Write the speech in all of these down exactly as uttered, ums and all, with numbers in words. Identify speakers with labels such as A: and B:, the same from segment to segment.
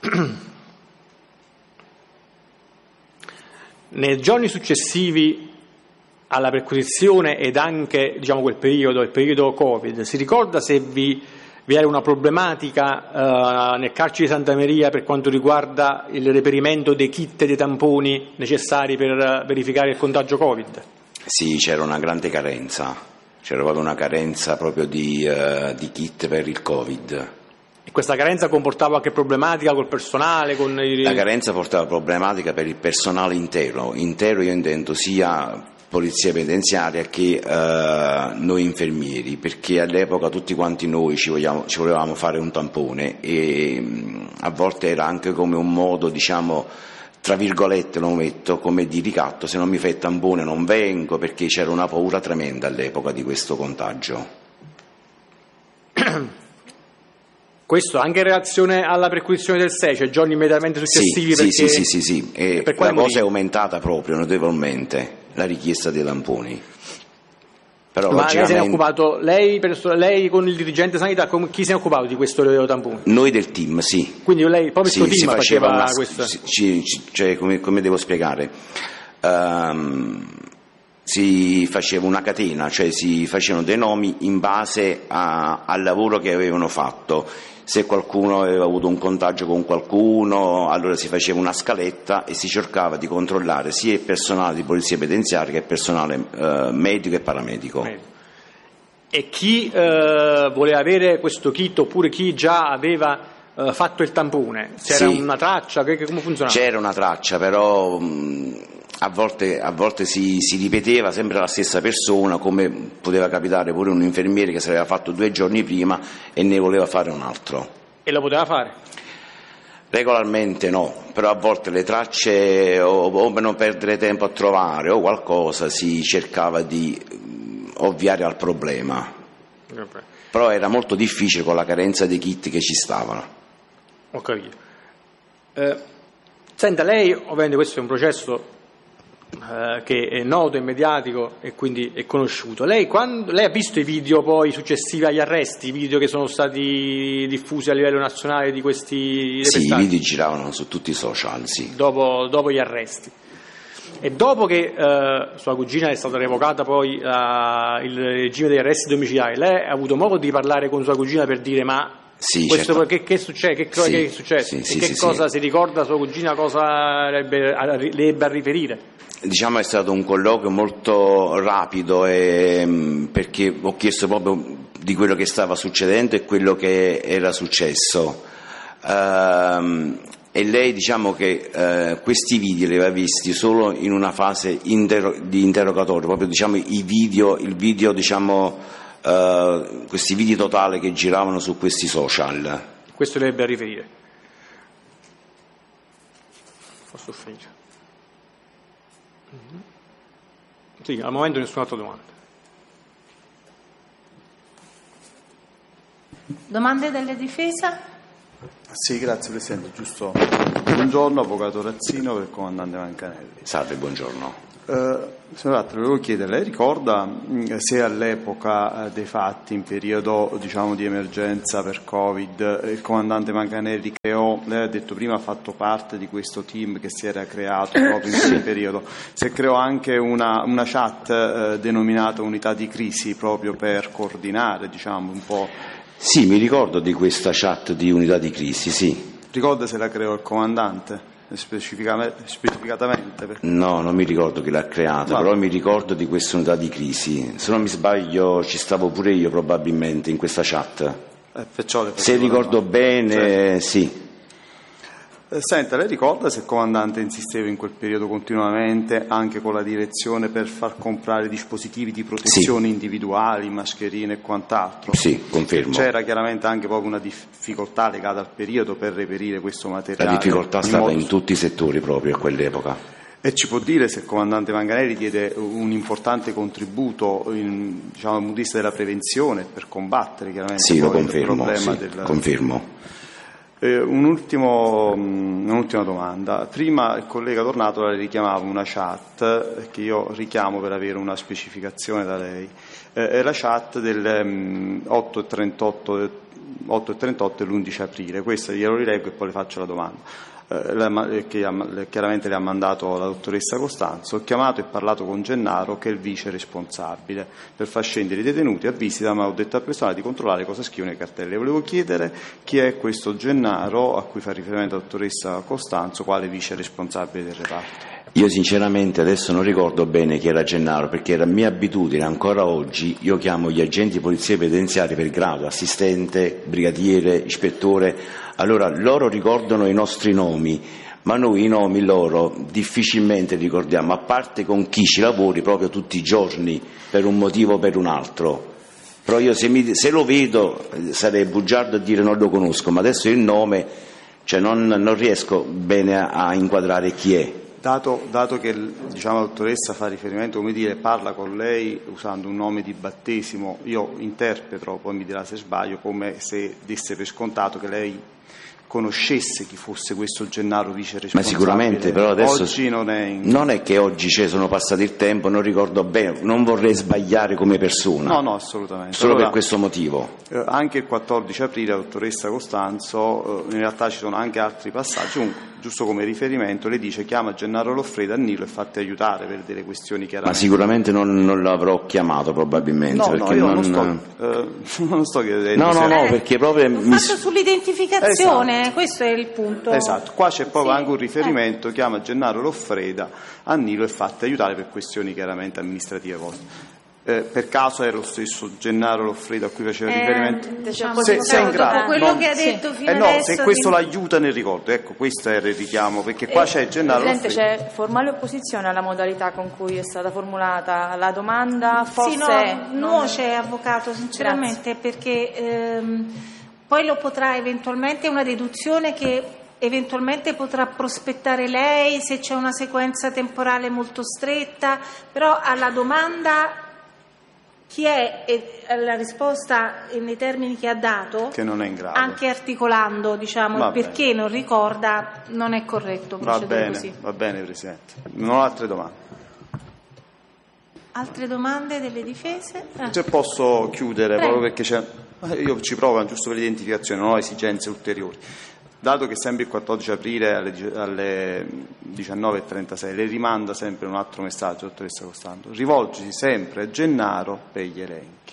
A: Nei giorni successivi alla perquisizione ed anche, diciamo, quel periodo, il periodo Covid, si ricorda se vi, vi era una problematica eh, nel carcere di Santa Maria per quanto riguarda il reperimento dei kit e dei tamponi necessari per verificare il contagio Covid?
B: Sì, c'era una grande carenza, c'era proprio una carenza proprio di, uh, di kit per il Covid.
A: E questa carenza comportava anche problematica col personale? Con i...
B: La carenza portava problematica per il personale intero, intero io intendo sia polizia penitenziaria che uh, noi infermieri, perché all'epoca tutti quanti noi ci, vogliamo, ci volevamo fare un tampone e mh, a volte era anche come un modo, diciamo, tra virgolette lo metto, come di ricatto: se non mi fai il tampone non vengo, perché c'era una paura tremenda all'epoca di questo contagio.
A: Questo anche in relazione alla perquisizione del sei, cioè giorni immediatamente successivi?
B: Sì,
A: perché...
B: sì, sì, sì, sì. E
A: per
B: la cosa
A: motivo?
B: è aumentata proprio notevolmente, la richiesta dei tamponi. Però
A: Ma
B: logicamente...
A: lei, se ne è occupato, lei, lei con il dirigente sanità, con chi si è occupato di questo tampone?
B: Noi del team, sì.
A: Quindi lei, proprio il
B: sì,
A: suo team
B: faceva,
A: faceva
B: una,
A: questo?
B: Ci, ci, cioè, come, come devo spiegare? Um, si faceva una catena, cioè si facevano dei nomi in base a, al lavoro che avevano fatto. Se qualcuno aveva avuto un contagio con qualcuno, allora si faceva una scaletta e si cercava di controllare sia il personale di polizia penitenziaria che il personale eh, medico e paramedico.
A: E chi eh, voleva avere questo kit oppure chi già aveva eh, fatto il tampone? C'era
B: sì.
A: una traccia? Che, che, come funzionava?
B: C'era una traccia, però mh, a volte, a volte si, si ripeteva sempre la stessa persona, come poteva capitare pure un infermiere che si aveva fatto due giorni prima e ne voleva fare un altro.
A: E lo poteva fare?
B: Regolarmente no, però a volte le tracce, o, o per non perdere tempo a trovare o qualcosa, si cercava di mh, ovviare al problema.
A: Okay.
B: Però era molto difficile con la carenza dei kit che ci stavano.
A: Ho capito. Eh, senta, lei, ovviamente questo è un processo eh, che è noto, è mediatico e quindi è conosciuto. Lei, quando, lei ha visto i video poi successivi agli arresti, i video che sono stati diffusi a livello nazionale di questi
B: Sì,
A: repettati?
B: i video giravano su tutti i social, sì.
A: Dopo, dopo gli arresti. E dopo che eh, sua cugina è stata revocata poi eh, il regime degli arresti domiciliari, lei ha avuto modo di parlare con sua cugina per dire ma
B: sì,
A: questo
B: certo.
A: che, che succede? Che,
B: sì,
A: che è successo?
B: Sì,
A: e
B: sì,
A: che
B: sì,
A: cosa
B: sì.
A: si ricorda sua cugina, cosa le ebbe, le ebbe a riferire?
B: Diciamo è stato un colloquio molto rapido e, perché ho chiesto proprio di quello che stava succedendo e quello che era successo. Ehm, e lei, diciamo che eh, questi video li aveva visti solo in una fase interro- di interrogatorio, proprio diciamo i video, il video diciamo eh, questi video totali che giravano su questi social.
A: Questo le ebbe a riferire. Posso finire? Mm-hmm. Sì, al momento nessuna altra domanda.
C: Domande della difesa?
D: Sì, grazie Presidente, giusto. Buongiorno, Avvocato Razzino per il Comandante Mancanelli.
B: Salve, buongiorno.
D: Eh, signor Rattler, volevo chiedere, lei ricorda mh, se all'epoca eh, dei fatti, in periodo diciamo di emergenza per Covid, eh, il Comandante Mancanelli creò, lei ha detto prima ha fatto parte di questo team che si era creato proprio in quel periodo, se creò anche una, una chat eh, denominata Unità di Crisi proprio per coordinare diciamo un po'.
B: Sì, mi ricordo di questa chat di Unità di Crisi, sì.
D: Ricorda se la creò il comandante specificamente? specificatamente?
B: No, non mi ricordo chi l'ha creata,
D: Va.
B: però mi ricordo di questa Unità di Crisi. Se non mi sbaglio ci stavo pure io probabilmente in questa chat.
D: Eh, perciò le
B: se ricordo
D: domanda.
B: bene,
D: Certo.
B: sì.
D: Eh, senta, lei ricorda se il comandante insisteva in quel periodo continuamente anche con la direzione per far comprare dispositivi di protezione
B: sì.
D: individuali, mascherine e quant'altro?
B: Sì, confermo.
D: C'era chiaramente anche proprio una difficoltà legata al periodo per reperire questo materiale.
B: La difficoltà stava
D: modo...
B: in tutti i settori proprio a quell'epoca.
D: E ci può dire se il comandante Manganelli diede un importante contributo in, diciamo, dal punto di vista della prevenzione per combattere chiaramente
B: sì, lo
D: poi
B: confermo,
D: il problema
B: sì,
D: del...
B: confermo.
D: Eh, un ultimo, un'ultima domanda. Prima il collega Tornato le richiamava una chat che io richiamo per avere una specificazione da lei. Eh, è la chat del um, otto e trentotto otto e trentotto e l'undici aprile. Questo glielo rileggo e poi le faccio la domanda. Eh, che chiaramente le ha mandato la dottoressa Costanzo. Ho chiamato e parlato con Gennaro, che è il vice responsabile, per far scendere i detenuti a visita, ma ho detto al personale di controllare cosa scrivono i cartelli. Volevo chiedere chi è questo Gennaro a cui fa riferimento la dottoressa Costanzo, quale vice responsabile del reparto.
B: Io sinceramente adesso non ricordo bene chi era Gennaro, perché era mia abitudine, ancora oggi io chiamo gli agenti di polizia penitenziaria per grado, assistente, brigadiere, ispettore. Allora loro ricordano i nostri nomi, ma noi i nomi loro difficilmente ricordiamo, a parte con chi ci lavori proprio tutti i giorni per un motivo o per un altro. Però io se, mi, se lo vedo sarei bugiardo a dire non lo conosco, ma adesso il nome, cioè non, non riesco bene a, a inquadrare chi è.
D: Dato, dato che diciamo, la dottoressa fa riferimento, come dire, parla con lei usando un nome di battesimo, io interpreto, poi mi dirà se sbaglio, come se desse per scontato che lei conoscesse chi fosse questo Gennaro vice responsabile.
B: Ma sicuramente, però adesso
D: oggi non è in...
B: non è che oggi cioè, sono passati il tempo, non ricordo bene, non vorrei sbagliare come persona.
D: No, no, assolutamente.
B: Solo
D: allora,
B: per questo motivo.
D: Eh, anche il quattordici aprile la dottoressa Costanzo, eh, in realtà ci sono anche altri passaggi, comunque, giusto come riferimento, le dice chiama Gennaro Loffredo a Nilo e fatti aiutare per delle questioni chiaramente.
B: Ma sicuramente non, non l'avrò chiamato probabilmente.
D: No,
B: perché
D: no, io
B: non,
D: non sto, eh, non sto chiedendo.
B: No, no, no,
C: Eh,
B: perché proprio
C: Ho
B: mi...
C: fatto sull'identificazione,
D: Esatto.
C: questo è il punto.
D: Esatto, qua c'è proprio
C: Sì,
D: anche un riferimento,
C: eh.
D: chiama Gennaro Loffreda a Nilo e fatti aiutare per questioni chiaramente amministrative vostre. Eh, per caso è lo stesso Gennaro Loffredo a cui faceva
C: Eh,
D: riferimento?
C: diciamo,
D: se, se è in grado,
C: dopo quello
D: non-
C: che ha
D: sì.
C: detto fino
D: eh no,
C: adesso
D: se questo
C: di-
D: l'aiuta nel ricordo, ecco, questo era il richiamo, perché qua
E: Eh,
D: c'è Gennaro
E: Presidente,
D: Loffredo.
E: c'è formale opposizione alla modalità con cui è stata formulata la domanda? Forse
C: Sì, no,
E: non-
C: nuoce, avvocato, sinceramente, perché ehm, poi lo potrà eventualmente, è una deduzione che eventualmente potrà prospettare lei se c'è una sequenza temporale molto stretta, però alla domanda chi è e la risposta nei termini che ha dato,
D: Che non è in grado.
C: anche articolando diciamo
D: Va
C: il perché
D: bene.
C: non ricorda, non è corretto
D: Va
C: procedere
D: bene,
C: così.
D: va bene Presidente. Non ho altre domande.
C: Altre domande delle difese? Ah.
D: Se posso chiudere,
C: Prego.
D: proprio perché c'è, io ci provo giusto per l'identificazione, non ho esigenze ulteriori. Dato che sempre il quattordici aprile alle, alle diciannove e trentasei le rimanda sempre un altro messaggio, dottoressa Costanzo, rivolgisi sempre a Gennaro per gli elenchi.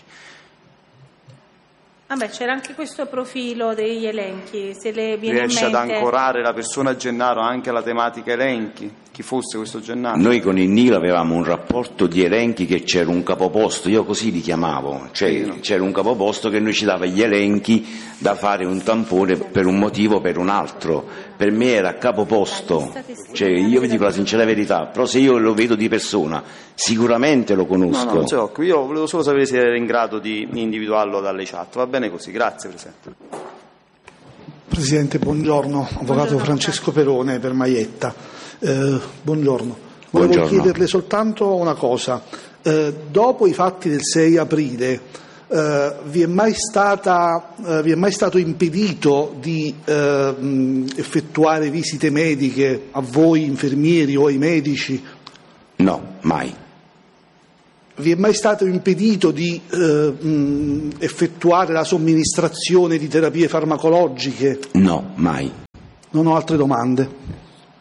C: Vabbè, c'era anche questo profilo degli elenchi, se le viene
D: Riesce
C: in
D: ad
C: mente.
D: ancorare la persona Gennaro anche alla tematica elenchi? Chi fosse questo Gennaro?
B: Noi con il Nilo avevamo un rapporto di elenchi che c'era un capoposto, io così li chiamavo, cioè
D: Sì, no.
B: c'era un capoposto che noi ci dava gli elenchi da fare un tampone per un motivo o per un altro. Per me era capoposto, cioè io vi dico la sincera verità, però se io lo vedo di persona sicuramente lo
D: No,
B: conosco.
D: no, non si occupi. Io volevo solo sapere se era in grado di individuarlo dalle chat. Va bene così, grazie Presidente.
F: Presidente, buongiorno, avvocato
C: Buongiorno,
F: Francesco Perone per Maietta. Eh, buongiorno, volevo
B: Buongiorno.
F: chiederle soltanto una cosa. Eh, dopo i fatti del sei aprile, eh, vi, è mai stata, eh, vi è mai stato impedito di eh, mh, effettuare visite mediche a voi infermieri o ai medici?
B: No, mai.
F: Vi è mai stato impedito di eh, mh, effettuare la somministrazione di terapie farmacologiche?
B: No, mai.
F: Non ho altre domande.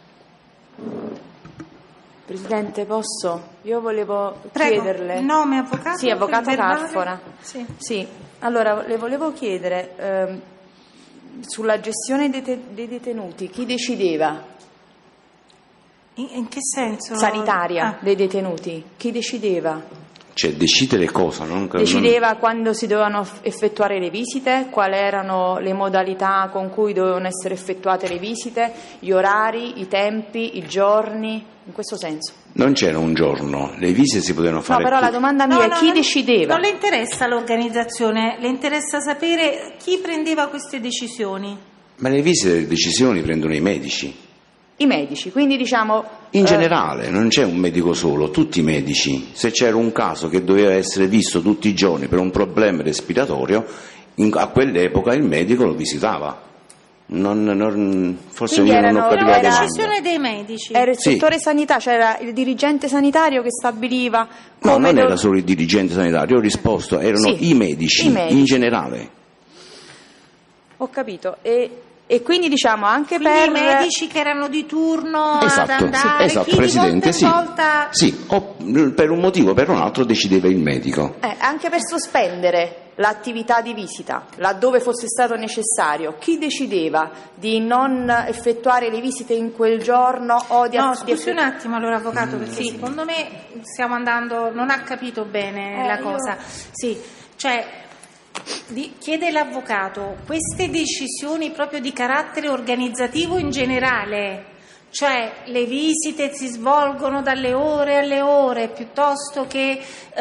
E: Presidente, posso? Io volevo
C: Prego,
E: chiederle...
C: il nome, avvocato?
E: Sì, avvocato
C: Il verbale?
E: Carfora.
C: Sì.
E: Sì, allora le volevo chiedere ehm, sulla gestione dei, te- dei detenuti, chi decideva?
C: In, in che senso?
E: Sanitaria
C: Ah.
E: dei detenuti, chi decideva?
B: Cioè decidere cosa? Non,
E: Decideva quando si dovevano f- effettuare le visite, quali erano le modalità con cui dovevano essere effettuate le visite, gli orari, i tempi, i giorni, in questo senso.
B: Non c'era un giorno, le visite si potevano
E: No,
B: fare.
E: però la
B: tu-
E: domanda
C: No,
E: mia è
C: no,
E: chi
C: non-
E: decideva?
C: Non le interessa l'organizzazione, le interessa sapere chi prendeva queste decisioni.
B: Ma le visite e le decisioni prendono i medici.
E: I medici, quindi diciamo...
B: In
E: eh,
B: generale, non c'è un medico solo, tutti i medici. Se c'era un caso che doveva essere visto tutti i giorni per un problema respiratorio, in- a quell'epoca il medico lo visitava. Non, non- forse
E: Quindi
B: io non ho
E: erano-
B: capito
C: Era
B: la
C: la
E: era-
B: domanda.
C: decisione dei medici.
E: Era il
B: Sì.
E: settore sanità, c'era il dirigente sanitario che stabiliva
B: No,
E: come
B: non
E: do-
B: era solo il dirigente sanitario, ho risposto, erano
E: Sì,
B: i medici,
E: i medici.
B: in generale.
E: Ho capito. E, e quindi diciamo anche
C: quindi
E: per
C: i medici che erano di turno
B: esatto,
C: ad andare,
B: esatto,
C: chi
B: Presidente,
C: di volta in
B: sì,
C: volta...
B: sì, o per un motivo o per un altro decideva il medico.
E: eh, anche per sospendere l'attività di visita, laddove fosse stato necessario, chi decideva di non effettuare le visite in quel giorno o di
C: No,
E: di
C: scusi
E: effettu-
C: un attimo allora avvocato, perché
E: Sì.
C: secondo me stiamo andando, non ha capito bene
E: Eh,
C: la
E: io-
C: cosa. Sì, cioè di- chiede l'avvocato queste decisioni proprio di carattere organizzativo in generale, cioè le visite si svolgono dalle ore alle ore piuttosto che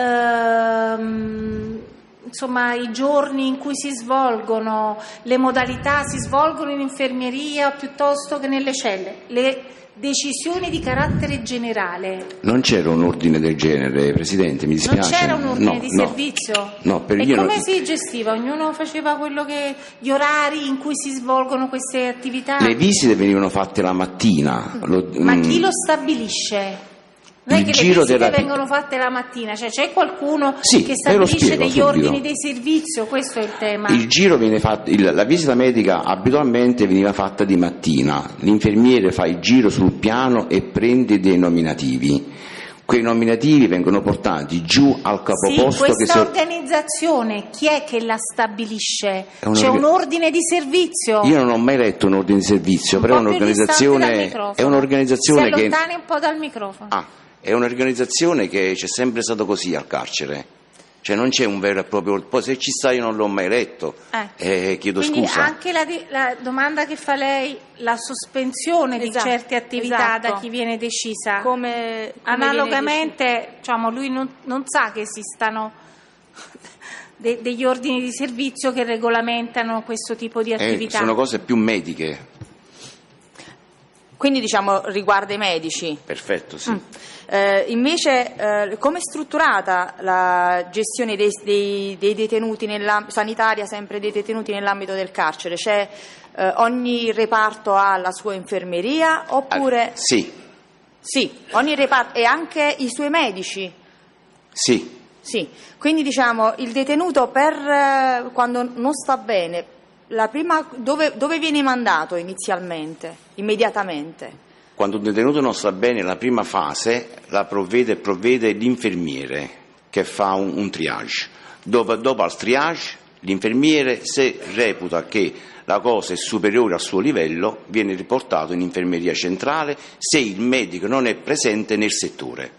C: ehm, insomma i giorni in cui si svolgono, le modalità si svolgono in infermeria piuttosto che nelle celle, le decisioni di carattere generale.
B: Non c'era un ordine del genere, Presidente, mi dispiace.
C: Non c'era un ordine
B: No,
C: di
B: no.
C: servizio?
B: No, per
C: e
B: io
C: come
B: non-
C: si gestiva? Ognuno faceva quello che gli orari in cui si svolgono queste attività?
B: Le visite venivano fatte la mattina. Lo-
C: Ma
B: mm,
C: chi lo stabilisce? Non è
B: Il
C: che
B: giro
C: le visite
B: della-
C: vengono fatte la mattina, cioè c'è qualcuno
B: Sì,
C: che
B: ve lo
C: stabilisce
B: spiego
C: degli
B: subito.
C: ordini di servizio, questo è il tema.
B: Il giro viene fatto, il- la visita medica abitualmente veniva fatta di mattina. L'infermiere fa il giro sul piano e prende dei nominativi. Quei nominativi vengono portati giù al
C: Sì,
B: capoposto che
C: questa
B: si...
C: organizzazione chi è che la stabilisce?
B: È un
C: C'è
B: orga-
C: un ordine di servizio?
B: Io non ho mai letto un ordine di servizio,
C: Un
B: però è
C: po' più distante dal
B: un'organizzazione,
C: microfono.
B: è un'organizzazione
C: Si
B: che...
C: allontani un po' dal microfono.
B: Ah, è un'organizzazione che c'è sempre stato così al carcere, cioè non c'è un vero e proprio, poi se ci sta io non l'ho mai letto,
C: Eh.
B: eh, chiedo
C: Quindi
B: scusa.
C: anche la, di- la domanda che fa lei, la sospensione
E: Esatto,
C: di certe attività
E: esatto.
C: da chi viene decisa,
E: come, come
C: analogamente diciamo, lui non, non sa che esistano de- degli ordini di servizio che regolamentano questo tipo di
B: Eh,
C: attività.
B: sono cose più mediche.
E: Quindi diciamo riguarda i medici.
B: Perfetto, sì.
E: Mm. Eh, invece eh, come è strutturata la gestione dei, dei, dei detenuti nella, sanitaria, sempre dei detenuti nell'ambito del carcere? C'è eh, ogni reparto ha la sua infermeria oppure...
B: Ah, sì,
E: Sì, ogni reparto e anche i suoi medici?
B: sì.
E: Sì, quindi diciamo il detenuto per eh, quando non sta bene, la prima, dove, dove viene mandato inizialmente, immediatamente?
B: Quando un detenuto non sta bene, la prima fase la provvede, provvede l'infermiere che fa un, un triage. Dopo, dopo al triage, l'infermiere, se reputa che la cosa è superiore al suo livello, viene riportato in infermeria centrale se il medico non è presente nel settore.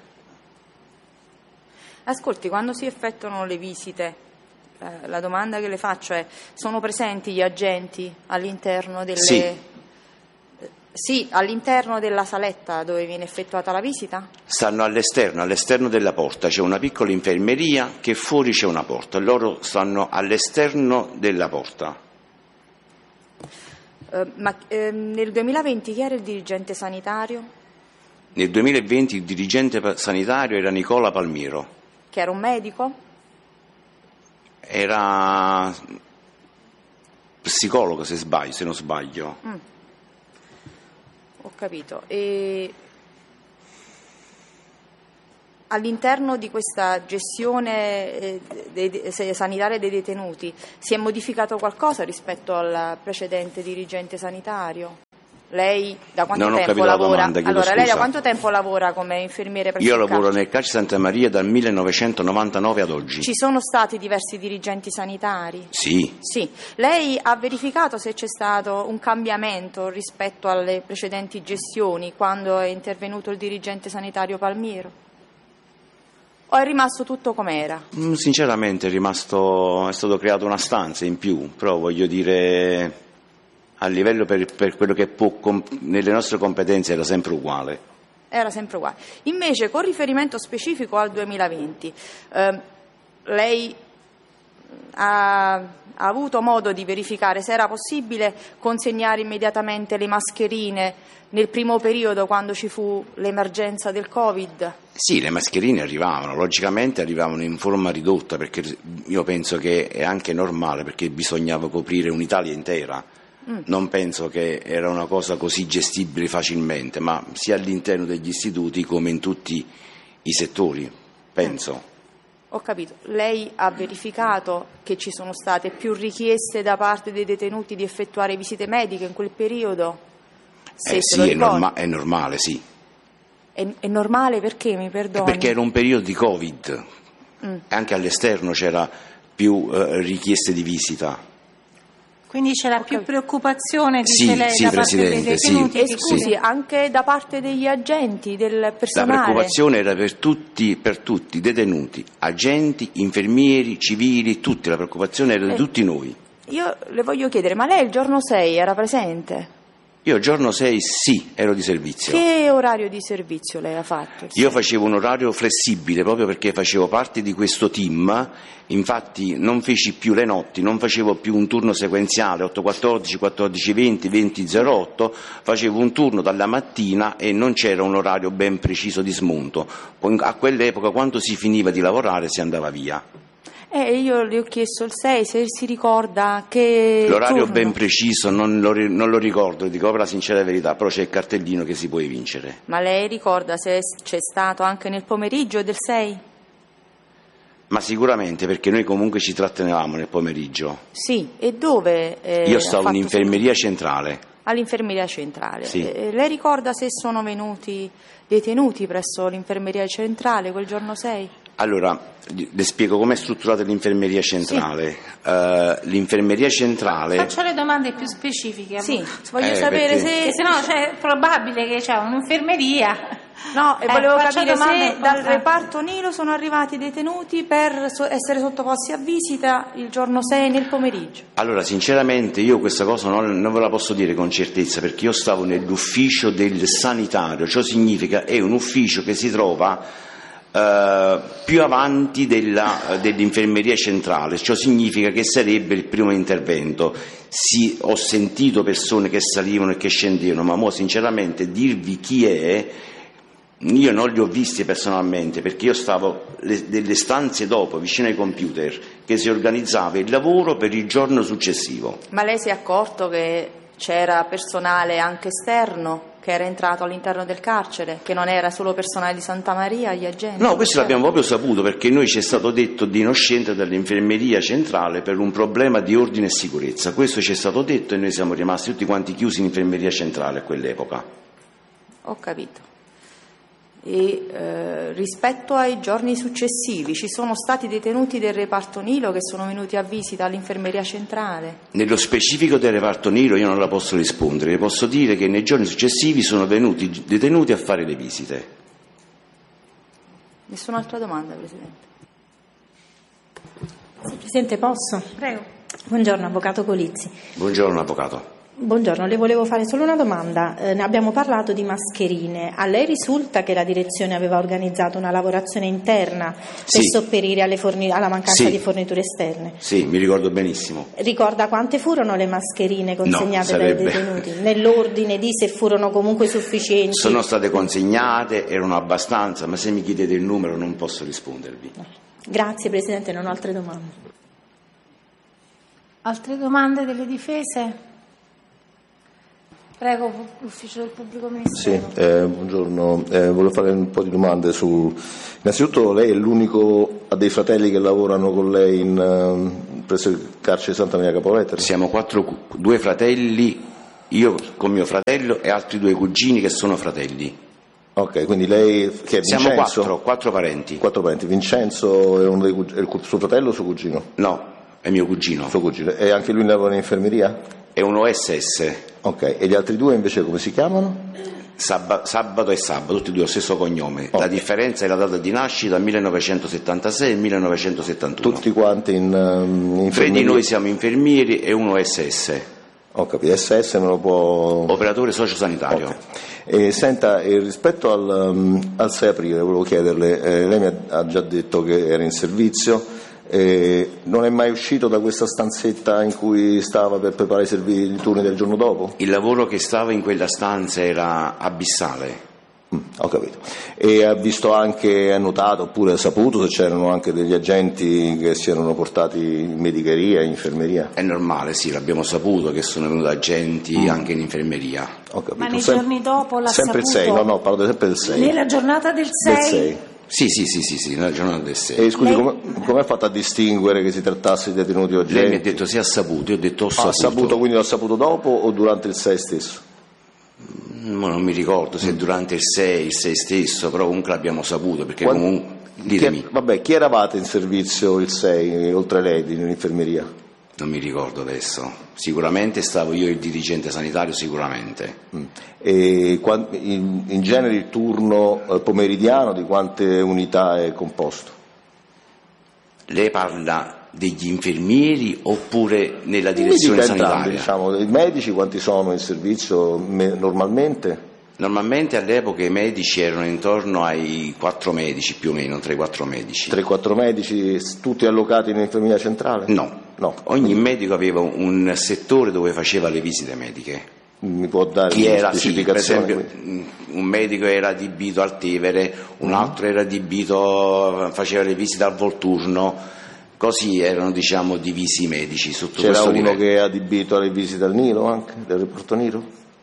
E: Ascolti, quando si effettuano le visite, eh, la domanda che le faccio è: sono presenti gli agenti all'interno delle...
B: Sì.
E: Eh, sì, all'interno della saletta dove viene effettuata la visita?
B: Stanno all'esterno, all'esterno della porta, c'è una piccola infermeria che fuori c'è una porta, loro stanno all'esterno della porta.
E: Eh, ma eh, nel duemilaventi chi era il dirigente sanitario?
B: Nel duemilaventi il dirigente pa- sanitario era Nicola Palmiero,
E: Che era un medico?
B: era psicologo se sbaglio, se non sbaglio.
E: Mm. Ho capito. E all'interno di questa gestione eh, dei- dei- sanitaria dei detenuti si è modificato qualcosa rispetto al precedente dirigente sanitario? Lei da quanto
B: Non ho
E: tempo
B: capito la
E: lavora?
B: domanda, chiedo
E: allora, lei da
B: scusa.
E: quanto tempo lavora come infermiere presso
B: Io
E: il
B: lavoro
E: carcere?
B: nel carcere Santa Maria dal millenovecentonovantanove ad oggi.
E: Ci sono stati diversi dirigenti sanitari?
B: Sì,
E: Sì. Lei ha verificato se c'è stato un cambiamento rispetto alle precedenti gestioni quando è intervenuto il dirigente sanitario Palmiero? O è rimasto tutto com'era?
B: Mm, sinceramente è rimasto, è stato creato una stanza in più, però voglio dire a livello per, per quello che può, com- nelle nostre competenze era sempre uguale.
E: Era sempre uguale. Invece, con riferimento specifico al duemilaventi, eh, lei ha, ha avuto modo di verificare se era possibile consegnare immediatamente le mascherine nel primo periodo quando ci fu l'emergenza del Covid?
B: Sì, le mascherine arrivavano, logicamente arrivavano in forma ridotta, perché io penso che è anche normale, perché bisognava coprire un'Italia intera. Mm. Non penso che era una cosa così gestibile facilmente, ma sia all'interno degli istituti come in tutti i settori, penso.
E: Mm. Ho capito. Lei ha verificato che ci sono state più richieste da parte dei detenuti di effettuare visite mediche in quel periodo? Se
B: eh
E: se lo
B: sì, è,
E: ricorda.
B: norma- è normale, sì.
E: È, è normale perché, mi perdoni?
B: Perché era un periodo di Covid,
E: Mm.
B: anche all'esterno c'era più eh, richieste di visita.
C: Quindi c'era più preoccupazione, dice
B: Sì,
C: lei,
B: sì,
C: da parte dei
B: Presidente, sì.
C: detenuti?
E: E
C: di
E: scusi,
C: cui-
E: anche da parte degli agenti, del
B: La
E: personale?
B: preoccupazione era per tutti, per tutti, detenuti, agenti, infermieri, civili, tutti, la preoccupazione era di
E: Eh.
B: tutti noi.
E: Io le voglio chiedere, ma lei il giorno sei era presente?
B: Io il giorno sei sì, ero di servizio.
E: Che orario di servizio lei ha fatto?
B: Io facevo un orario flessibile proprio perché facevo parte di questo team, infatti non feci più le notti, non facevo più un turno sequenziale otto quattordici, quattordici venti, venti zero otto, facevo un turno dalla mattina e non c'era un orario ben preciso di smonto. A quell'epoca quando si finiva di lavorare si andava via.
E: Eh, io le ho chiesto il sei, se si ricorda che
B: L'orario
E: turno.
B: ben preciso non lo, ri- non lo ricordo, dico per la sincera verità, però c'è il cartellino che si può vincere.
E: Ma lei ricorda se c'è stato anche nel pomeriggio del sei?
B: Ma sicuramente, perché noi comunque ci trattenevamo nel pomeriggio.
E: Sì, e dove? eh,
B: Io
E: ha
B: stavo
E: fatto
B: in infermeria centrale.
E: All'infermeria centrale.
B: Sì.
E: Eh, lei ricorda se sono venuti detenuti presso l'infermeria centrale quel giorno sei?
B: Allora, le spiego com'è strutturata l'infermeria centrale. Eh, l'infermeria centrale...
C: Faccio le domande più specifiche.
E: Sì,
C: avvocato.
E: voglio
B: Eh,
E: sapere
B: perché-
E: se...
C: Perché se no è probabile che c'è un'infermeria.
E: No, e
C: Eh,
E: volevo
C: faccio
E: capire
C: domande
E: se dal
C: concrete.
E: reparto Nilo sono arrivati detenuti per so- essere sottoposti a visita il giorno sei nel pomeriggio.
B: Allora, sinceramente io questa cosa non, non ve la posso dire con certezza perché io stavo nell'ufficio del sanitario, ciò significa è un ufficio che si trova eh, più avanti della, dell'infermeria centrale, ciò significa che sarebbe il primo intervento. Sì, ho sentito persone che salivano e che scendevano, ma mo sinceramente dirvi chi è, io non li ho visti personalmente perché io stavo le, delle stanze dopo, vicino ai computer, che si organizzava il lavoro per il giorno successivo.
E: Ma lei si è accorto che c'era personale anche esterno che era entrato all'interno del carcere, che non era solo personale di Santa Maria, gli agenti?
B: No, questo l'abbiamo proprio saputo perché noi ci è stato detto di non scendere dall'infermeria centrale per un problema di ordine e sicurezza. Questo ci è stato detto e noi siamo rimasti tutti quanti chiusi in infermeria centrale a quell'epoca.
E: Ho capito. E eh, rispetto ai giorni successivi ci sono stati detenuti del reparto Nilo che sono venuti a visita all'infermeria centrale?
B: Nello specifico del reparto Nilo io non la posso rispondere, le posso dire che nei giorni successivi sono venuti detenuti a fare le visite.
E: Nessun'altra domanda, Presidente?
G: Sì, Presidente, posso?
C: Prego.
G: Buongiorno, Avvocato Colizzi.
B: Buongiorno Avvocato.
G: Buongiorno, le volevo fare solo una domanda. Eh, ne abbiamo parlato di mascherine. A lei risulta che la direzione aveva organizzato una lavorazione interna per
B: Sì.
G: sopperire alle forni- alla mancanza
B: Sì.
G: di forniture esterne?
B: Sì, mi ricordo benissimo.
G: Ricorda quante furono le mascherine consegnate
B: No,
G: dai
B: sarebbe-
G: detenuti? Nell'ordine di se furono comunque sufficienti?
B: Sono state consegnate, erano abbastanza, ma se mi chiedete il numero non posso rispondervi.
G: Grazie Presidente, non ho altre domande.
C: Altre domande delle difese? Prego, l'ufficio del pubblico ministero.
H: Sì, eh, buongiorno, eh, volevo fare un po' di domande su... Innanzitutto lei è l'unico, ha dei fratelli che lavorano con lei in, eh, presso il carcere di Santa Maria Capua Vetere?
B: Siamo quattro, cu- due fratelli, io con mio fratello e altri due cugini che sono fratelli.
H: Ok, quindi lei che è
B: Siamo
H: Vincenzo?
B: quattro, quattro parenti.
H: Quattro parenti. Vincenzo è, uno dei, cug- è il cu- suo fratello o suo cugino?
B: No, è mio cugino.
H: Suo cugino. E anche lui lavora in infermeria?
B: È un O S S.
H: Ok, e gli altri due invece come si chiamano?
B: Sabba- sabato e sabato, tutti e due lo stesso cognome.
H: Ok.
B: La differenza è la data di nascita, millenovecentosettantasei e millenovecentosettantuno.
H: Tutti quanti in, um,
B: Tre
H: infermeria?
B: di noi siamo infermieri e uno O S S,
H: Ho capito, S S me lo può...
B: operatore sociosanitario.
H: Ok. E, senta, e rispetto al, um, al sei aprile volevo chiederle, eh, lei mi ha, ha già detto che era in servizio, eh, non è mai uscito da questa stanzetta in cui stava per preparare i, servi- i turni del giorno dopo?
B: Il lavoro che stava in quella stanza era abissale.
H: Mm, ho capito. E ha visto anche, ha notato oppure ha saputo se c'erano anche degli agenti che si erano portati in medicheria, in infermeria?
B: È normale, sì, l'abbiamo saputo che sono venuti agenti
H: Mm.
B: anche in infermeria.
H: Ho capito.
C: Ma nei
H: Sem-
C: giorni dopo l'ha
H: Sempre il
C: saputo?
H: sei, no, no, parlo sempre del sei.
C: Nella giornata del sei?
H: Del sei.
B: Sì, sì, sì, sì, sì, nella giornata del sei.
H: E scusi,
C: Lei-
H: come, come ha fatto a distinguere che si trattasse di detenuti oggetti?
B: Lei mi ha detto se ha saputo, io ho detto ho
H: Ah,
B: saputo.
H: ha saputo, quindi l'ha saputo dopo o durante il sei stesso?
B: Ma non mi ricordo se durante il sei, il sei stesso, però comunque l'abbiamo saputo, perché
H: Quando-
B: comunque... Ditemi,
H: Chi, vabbè, chi eravate in servizio il sei, oltre lei, nell'infermeria?
B: non mi ricordo adesso. Sicuramente stavo io il dirigente sanitario, sicuramente.
H: Mm. E quan- in, in genere il turno eh, pomeridiano di quante unità è composto?
B: Lei parla degli infermieri oppure nella
H: Mi
B: direzione
H: dica entrambi,
B: sanitaria?
H: diciamo, i medici quanti sono in servizio me- normalmente?
B: Normalmente all'epoca i medici erano intorno ai quattro medici, più o meno, tre quattro medici.
H: tre quattro medici, s- tutti allocati in infermeria centrale?
B: No.
H: No.
B: Ogni medico aveva un settore dove faceva le visite mediche.
H: Mi può dare
B: Chi
H: una
B: era, sì, per
H: specificazione?
B: esempio,
H: quindi?
B: un medico era adibito al Tevere, un altro era adibito, faceva le visite al Volturno, così erano, diciamo, divisi i medici sotto
H: C'era
B: questo
H: uno
B: livello.
H: che è adibito alle visite al Nilo anche, del reparto Nilo?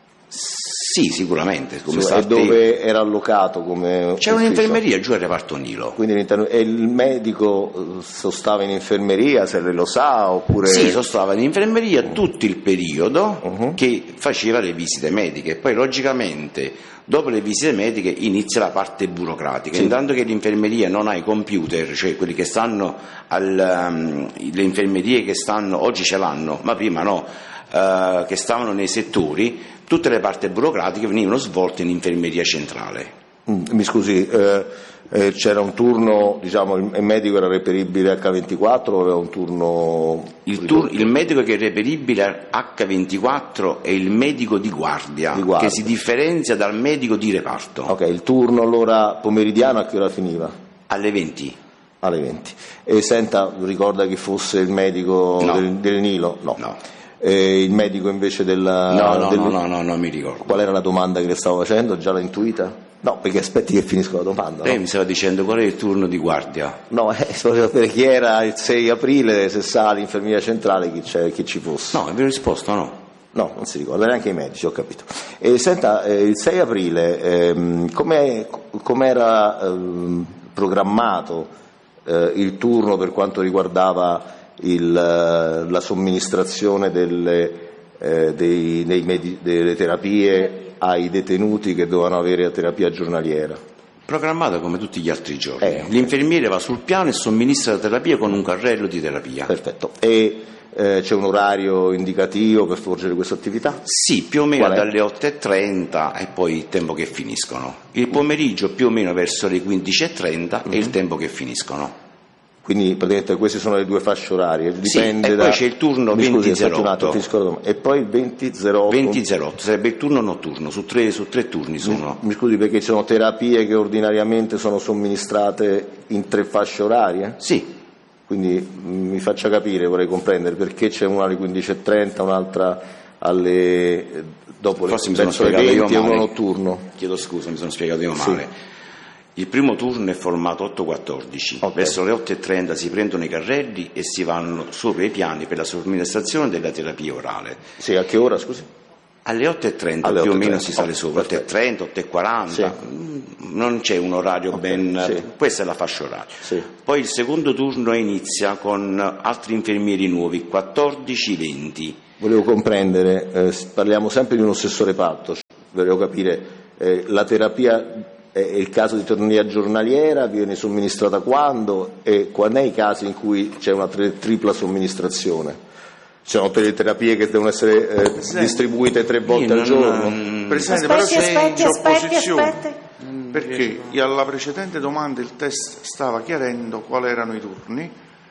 B: Sì, sicuramente. Come
H: Sì,
B: sta
H: e
B: al Te-
H: dove era allocato come
B: C'è
H: ufficio?
B: un'infermeria giù al reparto Nilo.
H: Quindi all'interno- e il medico eh, sostava in infermeria, se lei lo sa, oppure...
B: Sì, sostava in infermeria tutto il periodo
H: Uh-huh.
B: che faceva le visite mediche. Poi logicamente dopo le visite mediche inizia la parte burocratica.
H: Sì.
B: Intanto che l'infermeria non ha i computer, cioè quelli che stanno al, um, le infermerie che stanno oggi ce l'hanno, ma prima no, uh, che stavano nei settori, tutte le parti burocratiche venivano svolte in infermeria centrale.
H: Mm, Mi scusi, eh, eh, c'era un turno, diciamo, il il medico era reperibile acca ventiquattro o aveva un turno...
B: Il, tur- il medico che è reperibile acca ventiquattro è il medico di guardia,
H: Di guardia.
B: che si differenzia dal medico di reparto.
H: Ok, il turno allora pomeridiano a che ora finiva?
B: Alle venti.
H: Alle venti. E senta, ricorda chi fosse il medico
B: No.
H: del, del Nilo? No.
B: No.
H: E il medico invece della...
B: No, no,
H: del-
B: no, no, no, non mi ricordo.
H: Qual era la domanda che le stavo facendo? Già l'ha intuita? No, perché aspetti che finisca la domanda.
B: Lei
H: No,
B: mi stava dicendo qual è il turno di guardia.
H: no eh, volevo sapere chi era il sei aprile, se sa all'infermeria centrale chi, c'è, chi ci fosse.
B: No, vi ho risposto no.
H: No, non si ricorda, neanche i medici, ho capito. E senta, eh, il sei aprile, ehm, com'è- com'era ehm, programmato eh, il turno per quanto riguardava il, eh, la somministrazione delle, eh, dei, dei medi- delle terapie ai detenuti che dovevano avere la terapia giornaliera?
B: Programmata come tutti gli altri giorni.
H: Eh.
B: L'infermiere va sul piano e somministra la terapia con un carrello di terapia.
H: Perfetto. E eh, c'è un orario indicativo per svolgere questa attività?
B: Sì, più o meno
H: Qual è?
B: dalle otto e trenta e poi il tempo che finiscono. Il pomeriggio più o meno verso le quindici e trenta è il tempo che finiscono.
H: Quindi praticamente queste sono le due fasce orarie,
B: Sì,
H: dipende
B: e
H: da...
B: poi c'è il turno
H: Mi scusi,
B: venti
H: aspetta un attimo,
B: zero otto.
H: finisco la domanda. E poi il venti zero otto?
B: venti zero otto, sarebbe il turno notturno, su tre, su tre turni sono.
H: Mi scusi, perché ci sono terapie che ordinariamente sono somministrate in tre fasce orarie?
B: Sì,
H: Quindi mh, mi faccia capire, vorrei comprendere perché c'è una alle quindici e trenta, un'altra alle... dopo
B: forse
H: le,
B: mi sono
H: verso le
B: spiegato io
H: venti e uno
B: male.
H: notturno.
B: Chiedo scusa, mi sono spiegato io
H: Sì.
B: male. Il primo turno è formato otto quattordici,
H: Ok.
B: verso le otto e trenta si prendono i carrelli e si vanno sopra i piani per la somministrazione della terapia orale.
H: Sì, a che ora, scusi?
B: Alle otto e trenta
H: Alle
B: più o
H: otto e
B: meno
H: trenta,
B: si sale
H: oh,
B: sopra, otto e trenta, otto e quaranta,
H: Sì.
B: Mm, non c'è un orario ben...
H: sì.
B: Questa è la fascia oraria.
H: Sì.
B: Poi il secondo turno inizia con altri infermieri nuovi, quattordici venti.
H: Volevo comprendere, eh, s- parliamo sempre di uno stesso reparto, cioè, volevo capire, eh, la terapia è è il caso di terapia giornaliera, viene somministrata quando e quando è i casi in cui c'è una tri- tripla somministrazione? Ci sono delle terapie che devono essere eh, distribuite tre volte
B: Io
H: al
B: non-
H: giorno?
B: mm,
I: Presidente, però
C: Aspetti,
I: sei in
C: aspetti, aspetti,
I: opposizione.
C: aspetti.
I: Perché alla precedente domanda il test stava chiarendo quali erano i turni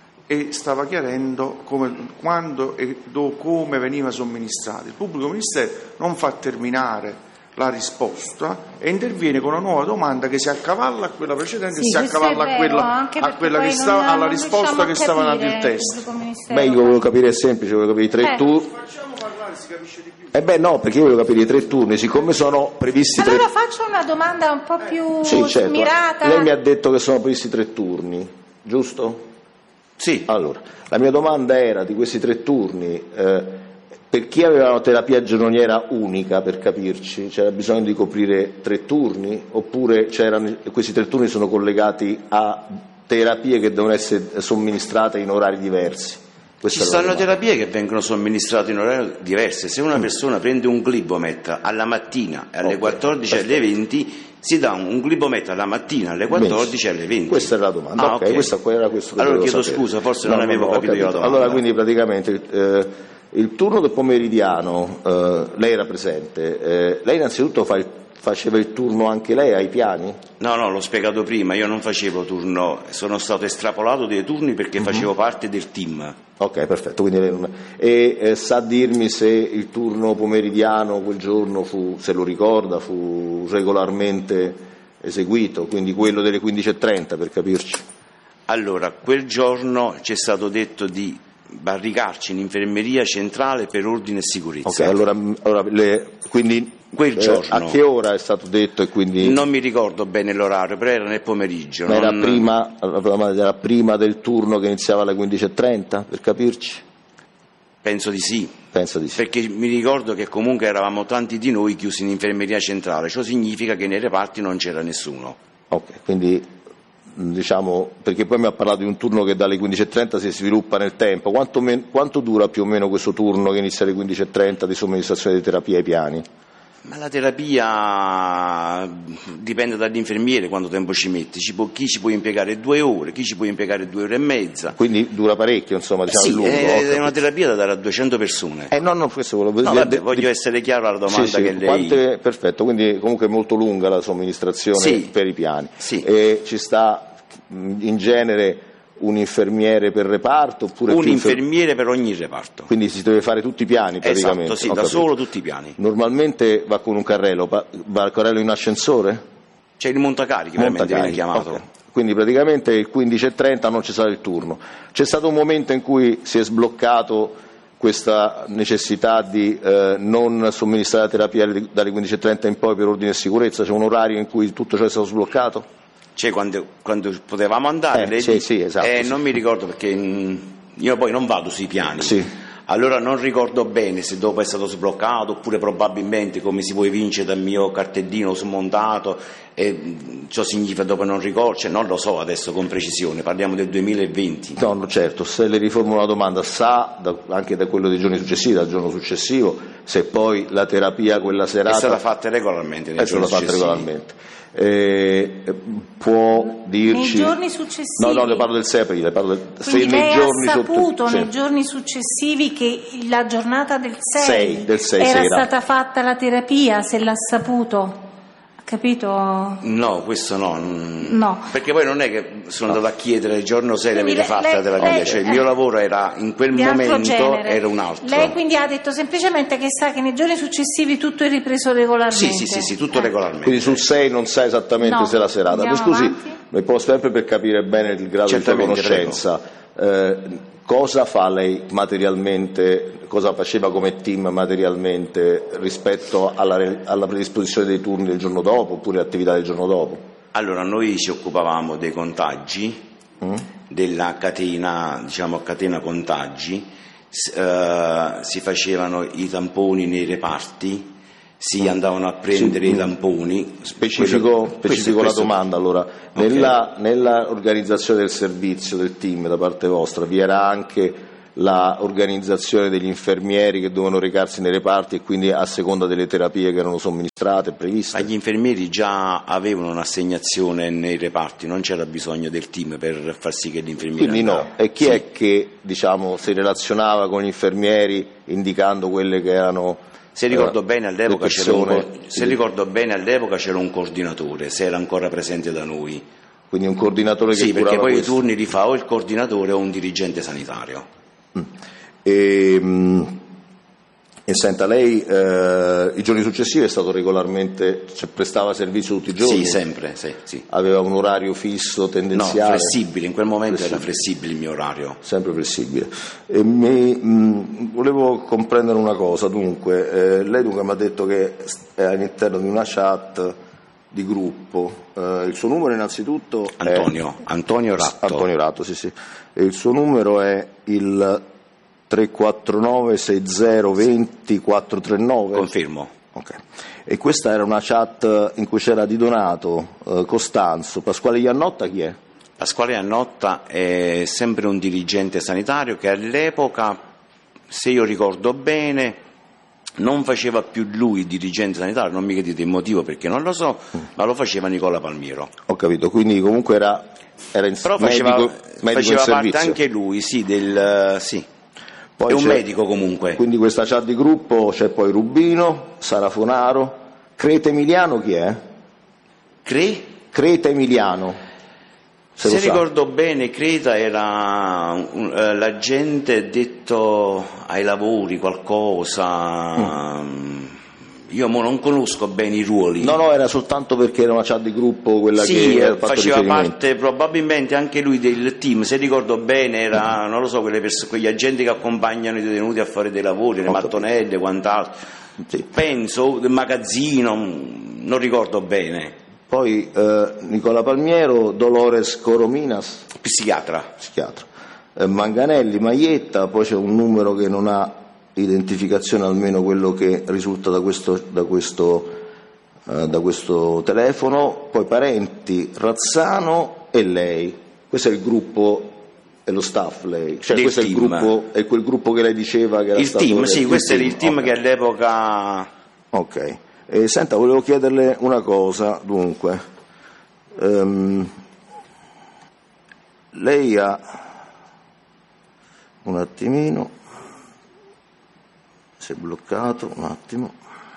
I: e stava chiarendo come, quando e do, come veniva somministrato. Il pubblico ministero non fa terminare la risposta e interviene con una nuova domanda che si accavalla a quella precedente
C: Sì,
I: e si
C: questo
I: accavalla
C: è
I: a
C: vero,
I: quella,
C: anche
I: a
C: perché
I: quella
C: poi
I: che stava,
C: non-
I: alla
C: non
I: risposta
C: riusciamo
I: che
C: a
I: stava dando
C: capire
I: il test.
C: pubblico ministero.
H: Beh, io volevo capire, è semplice, volevo capire i tre
C: Eh.
H: turni.
I: Facciamo parlare, si capisce di più.
H: Eh beh no, perché io volevo capire i tre turni, siccome sono previsti tre...
C: Allora faccio una domanda un po' più
H: Sì, certo.
C: mirata.
H: Lei mi ha detto che sono previsti tre turni, giusto?
B: Sì,
H: Allora, la mia domanda era di questi tre turni, eh, per chi aveva una terapia giornaliera unica, per capirci, c'era bisogno di coprire tre turni, oppure c'erano, questi tre turni sono collegati a terapie che devono essere somministrate in orari diversi? Questa
B: Ci stanno terapie che vengono somministrate in orari diversi. Se una mm. persona prende un Glibomet alla mattina alle okay. quattordici alle venti, si dà un Glibomet alla mattina alle quattordici alle venti.
H: Questa era la domanda.
B: Ah,
H: ok,
B: okay.
H: Questa era questo che
B: allora chiedo
H: sapere.
B: scusa, forse
H: no,
B: non avevo
H: no,
B: capito, capito io la domanda.
H: Allora, quindi praticamente eh, il turno del pomeridiano, eh, lei era presente, eh, lei innanzitutto fa il, faceva il turno anche lei ai piani?
B: No, no, l'ho spiegato prima, io non facevo turno, sono stato estrapolato dei turni perché mm-hmm. facevo parte del team.
H: Ok, perfetto. Quindi lei non... E eh, sa dirmi se il turno pomeridiano quel giorno fu, se lo ricorda, fu regolarmente eseguito, quindi quello delle quindici e trenta, per capirci?
B: Allora, quel giorno ci è stato detto di barricarci in infermeria centrale per ordine e sicurezza.
H: Ok, allora, allora le, quindi
B: quel giorno
H: eh, a che ora è stato detto? E quindi...
B: Non mi ricordo bene l'orario, però era nel pomeriggio.
H: Ma
B: non...
H: era, prima, era prima del turno che iniziava alle quindici e trenta, per capirci?
B: Penso di sì.
H: Penso di sì.
B: Perché mi ricordo che comunque eravamo tanti di noi chiusi in infermeria centrale, ciò significa che nei reparti non c'era nessuno.
H: Ok, quindi diciamo, perché poi mi ha parlato di un turno che dalle quindici e trenta si sviluppa nel tempo. Quanto, men- quanto dura più o meno questo turno che inizia alle quindici e trenta di somministrazione di terapia ai piani?
B: Ma la terapia dipende dall'infermiere quanto tempo ci mette, ci può, chi ci può impiegare due ore, chi ci può impiegare due ore e mezza.
H: Quindi dura parecchio, insomma, diciamo,
B: sì,
H: è lungo.
B: È, è una terapia da dare a duecento persone.
H: Eh no, no, questo volevo
B: no,
H: dire.
B: Vabbè, voglio essere chiaro alla domanda
H: sì, sì,
B: che lei...
H: Quante, perfetto, quindi comunque è molto lunga la somministrazione
B: sì,
H: per i piani.
B: Sì.
H: E ci sta in genere un infermiere per reparto? Oppure
B: un
H: più
B: infermiere per ogni reparto.
H: Quindi si deve fare tutti i piani praticamente?
B: Esatto, sì,
H: Ho
B: da
H: capito.
B: solo tutti i piani.
H: Normalmente va con un carrello, va il carrello in ascensore?
B: C'è il montacarichi, veramente viene chiamato.
H: Okay. Quindi praticamente il quindici e trenta non c'è stato il turno. C'è stato un momento in cui si è sbloccato questa necessità di eh, non somministrare la terapia dalle quindici e trenta in poi per ordine e sicurezza? C'è un orario in cui tutto ciò è stato sbloccato?
B: Cioè quando, quando potevamo andare,
H: eh,
B: lei
H: sì, sì, esatto,
B: eh,
H: sì.
B: non mi ricordo perché mh, io poi non vado sui piani,
H: sì.
B: Allora non ricordo bene se dopo è stato sbloccato oppure probabilmente, come si può evincere dal mio cartellino smontato, e ciò significa dopo non ricordo, cioè non lo so adesso con precisione, parliamo del duemilaventi.
H: No, no, certo, se le riformulo la domanda, sa da, anche da quello dei giorni successivi, dal giorno successivo, se poi la terapia quella serata
B: è stata fatta regolarmente nei
H: è stata
B: giorni
H: fatta regolarmente. Eh, può dirci
C: nei giorni successivi?
H: No, no, le parlo del sei aprile, parlo del...
C: Quindi
H: se
C: lei
H: nei giorni
C: ha saputo
H: sotto...
C: nei
H: sì.
C: giorni successivi che la giornata del sei,
H: sei, del sei
C: era
H: sera.
C: stata fatta la terapia, se l'ha saputo? Capito?
B: No, questo no.
C: No.
B: Perché poi non è che sono andato a chiedere il giorno sei
C: Quindi
B: avete fatto
C: lei,
B: la terapia,
C: lei,
B: cioè il mio lavoro era in quel momento
C: genere.
B: era un altro.
C: Lei quindi ha detto semplicemente che sa che nei giorni successivi tutto è ripreso regolarmente.
B: Sì, sì, sì, sì tutto
C: eh.
B: regolarmente.
H: Quindi sul sei non sa esattamente
C: no.
H: se è la serata. Mi scusi, mi può sempre per capire bene il grado
B: Certamente,
H: di sua conoscenza. Eh, cosa fa lei materialmente, cosa faceva come team materialmente rispetto alla, alla predisposizione dei turni del giorno dopo oppure attività del giorno dopo?
B: Allora, noi ci occupavamo dei contagi, mm? della catena, diciamo catena contagi, S- eh, si facevano i tamponi nei reparti, si mm. andavano a prendere sì. i tamponi.
H: Specifico,
B: quello,
H: specifico
B: questo,
H: la
B: questo.
H: domanda, allora,
B: okay.
H: nella, nella organizzazione del servizio, del team da parte vostra, vi era anche la organizzazione degli infermieri che dovevano recarsi nei reparti e quindi a seconda delle terapie che erano somministrate, previste?
B: Ma gli infermieri già avevano un'assegnazione nei reparti, non c'era bisogno del team per far sì che l'infermiere
H: Quindi
B: andava.
H: no, e chi
B: sì.
H: è che diciamo, si relazionava con gli infermieri indicando quelle che erano...
B: Se ricordo, eh, bene, all'epoca c'era un,
H: persone,
B: se ricordo bene all'epoca c'era un coordinatore, se era ancora presente da noi.
H: Quindi un coordinatore che
B: sì,
H: curava
B: perché poi
H: questo.
B: i turni li fa o il coordinatore o un dirigente sanitario.
H: Mm. E, mh, e senta, lei eh, i giorni successivi è stato regolarmente, cioè prestava servizio tutti i giorni?
B: Sì, sempre, sì, sì.
H: Aveva un orario fisso, tendenziale?
B: No, flessibile, in quel momento
H: flessibile.
B: era flessibile il mio orario.
H: Sempre flessibile. E mi, mh, volevo comprendere una cosa, dunque, eh, lei dunque mi ha detto che è all'interno di una chat di gruppo, eh, il suo numero innanzitutto
B: Antonio,
H: è...
B: Antonio Ratto.
H: Antonio Ratto, sì sì, e il suo numero è il tre quattro nove sei zero due zero quattro tre nove?
B: Confermo.
H: Okay. E questa era una chat in cui c'era Di Donato, eh, Costanzo, Pasquale Iannotta, chi è?
B: Pasquale Iannotta è sempre un dirigente sanitario che all'epoca, se io ricordo bene, non faceva più lui dirigente sanitario, non mi chiedete il motivo perché non lo so, mm. ma lo faceva Nicola Palmiero.
H: Ho capito, quindi comunque era, era in,
B: Però
H: medico,
B: faceva,
H: medico
B: faceva
H: in
B: parte
H: servizio.
B: anche lui, sì, del, sì.
H: Poi
B: è un
H: c'è,
B: medico comunque.
H: Quindi questa chat di gruppo c'è poi Rubino, Sara Fonaro, Creta Emiliano chi è?
B: Cre?
H: Creta Emiliano. Se,
B: Se
H: lo
B: ricordo bene, Creta era uh, l'agente detto ai lavori, qualcosa. Mm. Io mo non conosco bene i ruoli.
H: No, no, era soltanto perché era una chat di gruppo quella
B: sì,
H: che ha fatto
B: faceva
H: riferimento.
B: parte probabilmente anche lui del team, se ricordo bene era, non lo so, quelle perso- quegli agenti che accompagnano i detenuti a fare dei lavori, le
H: Ho
B: mattonelle e quant'altro.
H: Sì.
B: Penso, del magazzino, non ricordo bene.
H: Poi eh, Nicola Palmiero, Dolores Corominas,
B: Psichiatra.
H: psichiatra, eh, Manganelli, Maietta, poi c'è un numero che non ha identificazione, almeno quello che risulta da questo, da questo, eh, da questo telefono, poi Parenti, Razzano e lei. Questo è il gruppo e lo staff, lei, cioè
B: Del
H: questo è il
B: team.
H: gruppo, è quel gruppo che lei diceva che era
B: Il
H: stato
B: team, sì,
H: il
B: questo
H: team.
B: era il team
H: Okay.
B: che all'epoca...
H: Ok, eh, senta, volevo chiederle una cosa, dunque, ehm, lei ha, un attimino, si è bloccato, un attimo,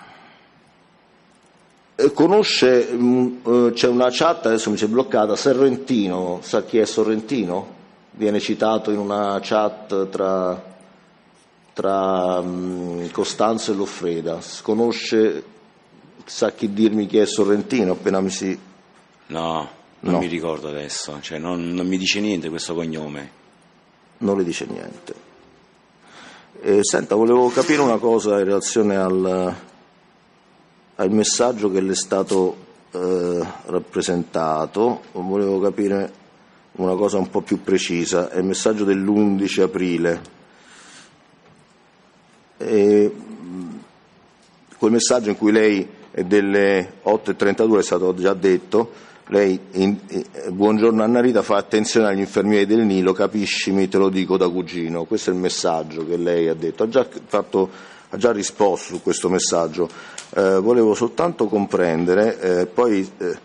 H: eh, conosce, mh, eh, c'è una chat, adesso mi si è bloccata, Sorrentino, sa chi è Sorrentino? Viene citato in una chat tra, tra mh, Costanzo e Loffreda, conosce... Sa chi dirmi chi è Sorrentino? Appena mi si...
B: No, non
H: No.
B: mi ricordo adesso, cioè non, non mi dice niente questo cognome.
H: Non le dice niente. Eh, senta, volevo capire una cosa in relazione al, al messaggio che le è stato eh, rappresentato. Volevo capire una cosa un po' più precisa. È il messaggio dell'undici aprile. E, quel messaggio in cui lei è delle otto e trentadue, è stato già detto, lei in, in, buongiorno Anna Rita, fa attenzione agli infermieri del Nilo, capiscimi, te lo dico da cugino. Questo è il messaggio che lei ha detto, ha già, fatto, ha già risposto su questo messaggio. Eh, volevo soltanto comprendere, eh, poi eh,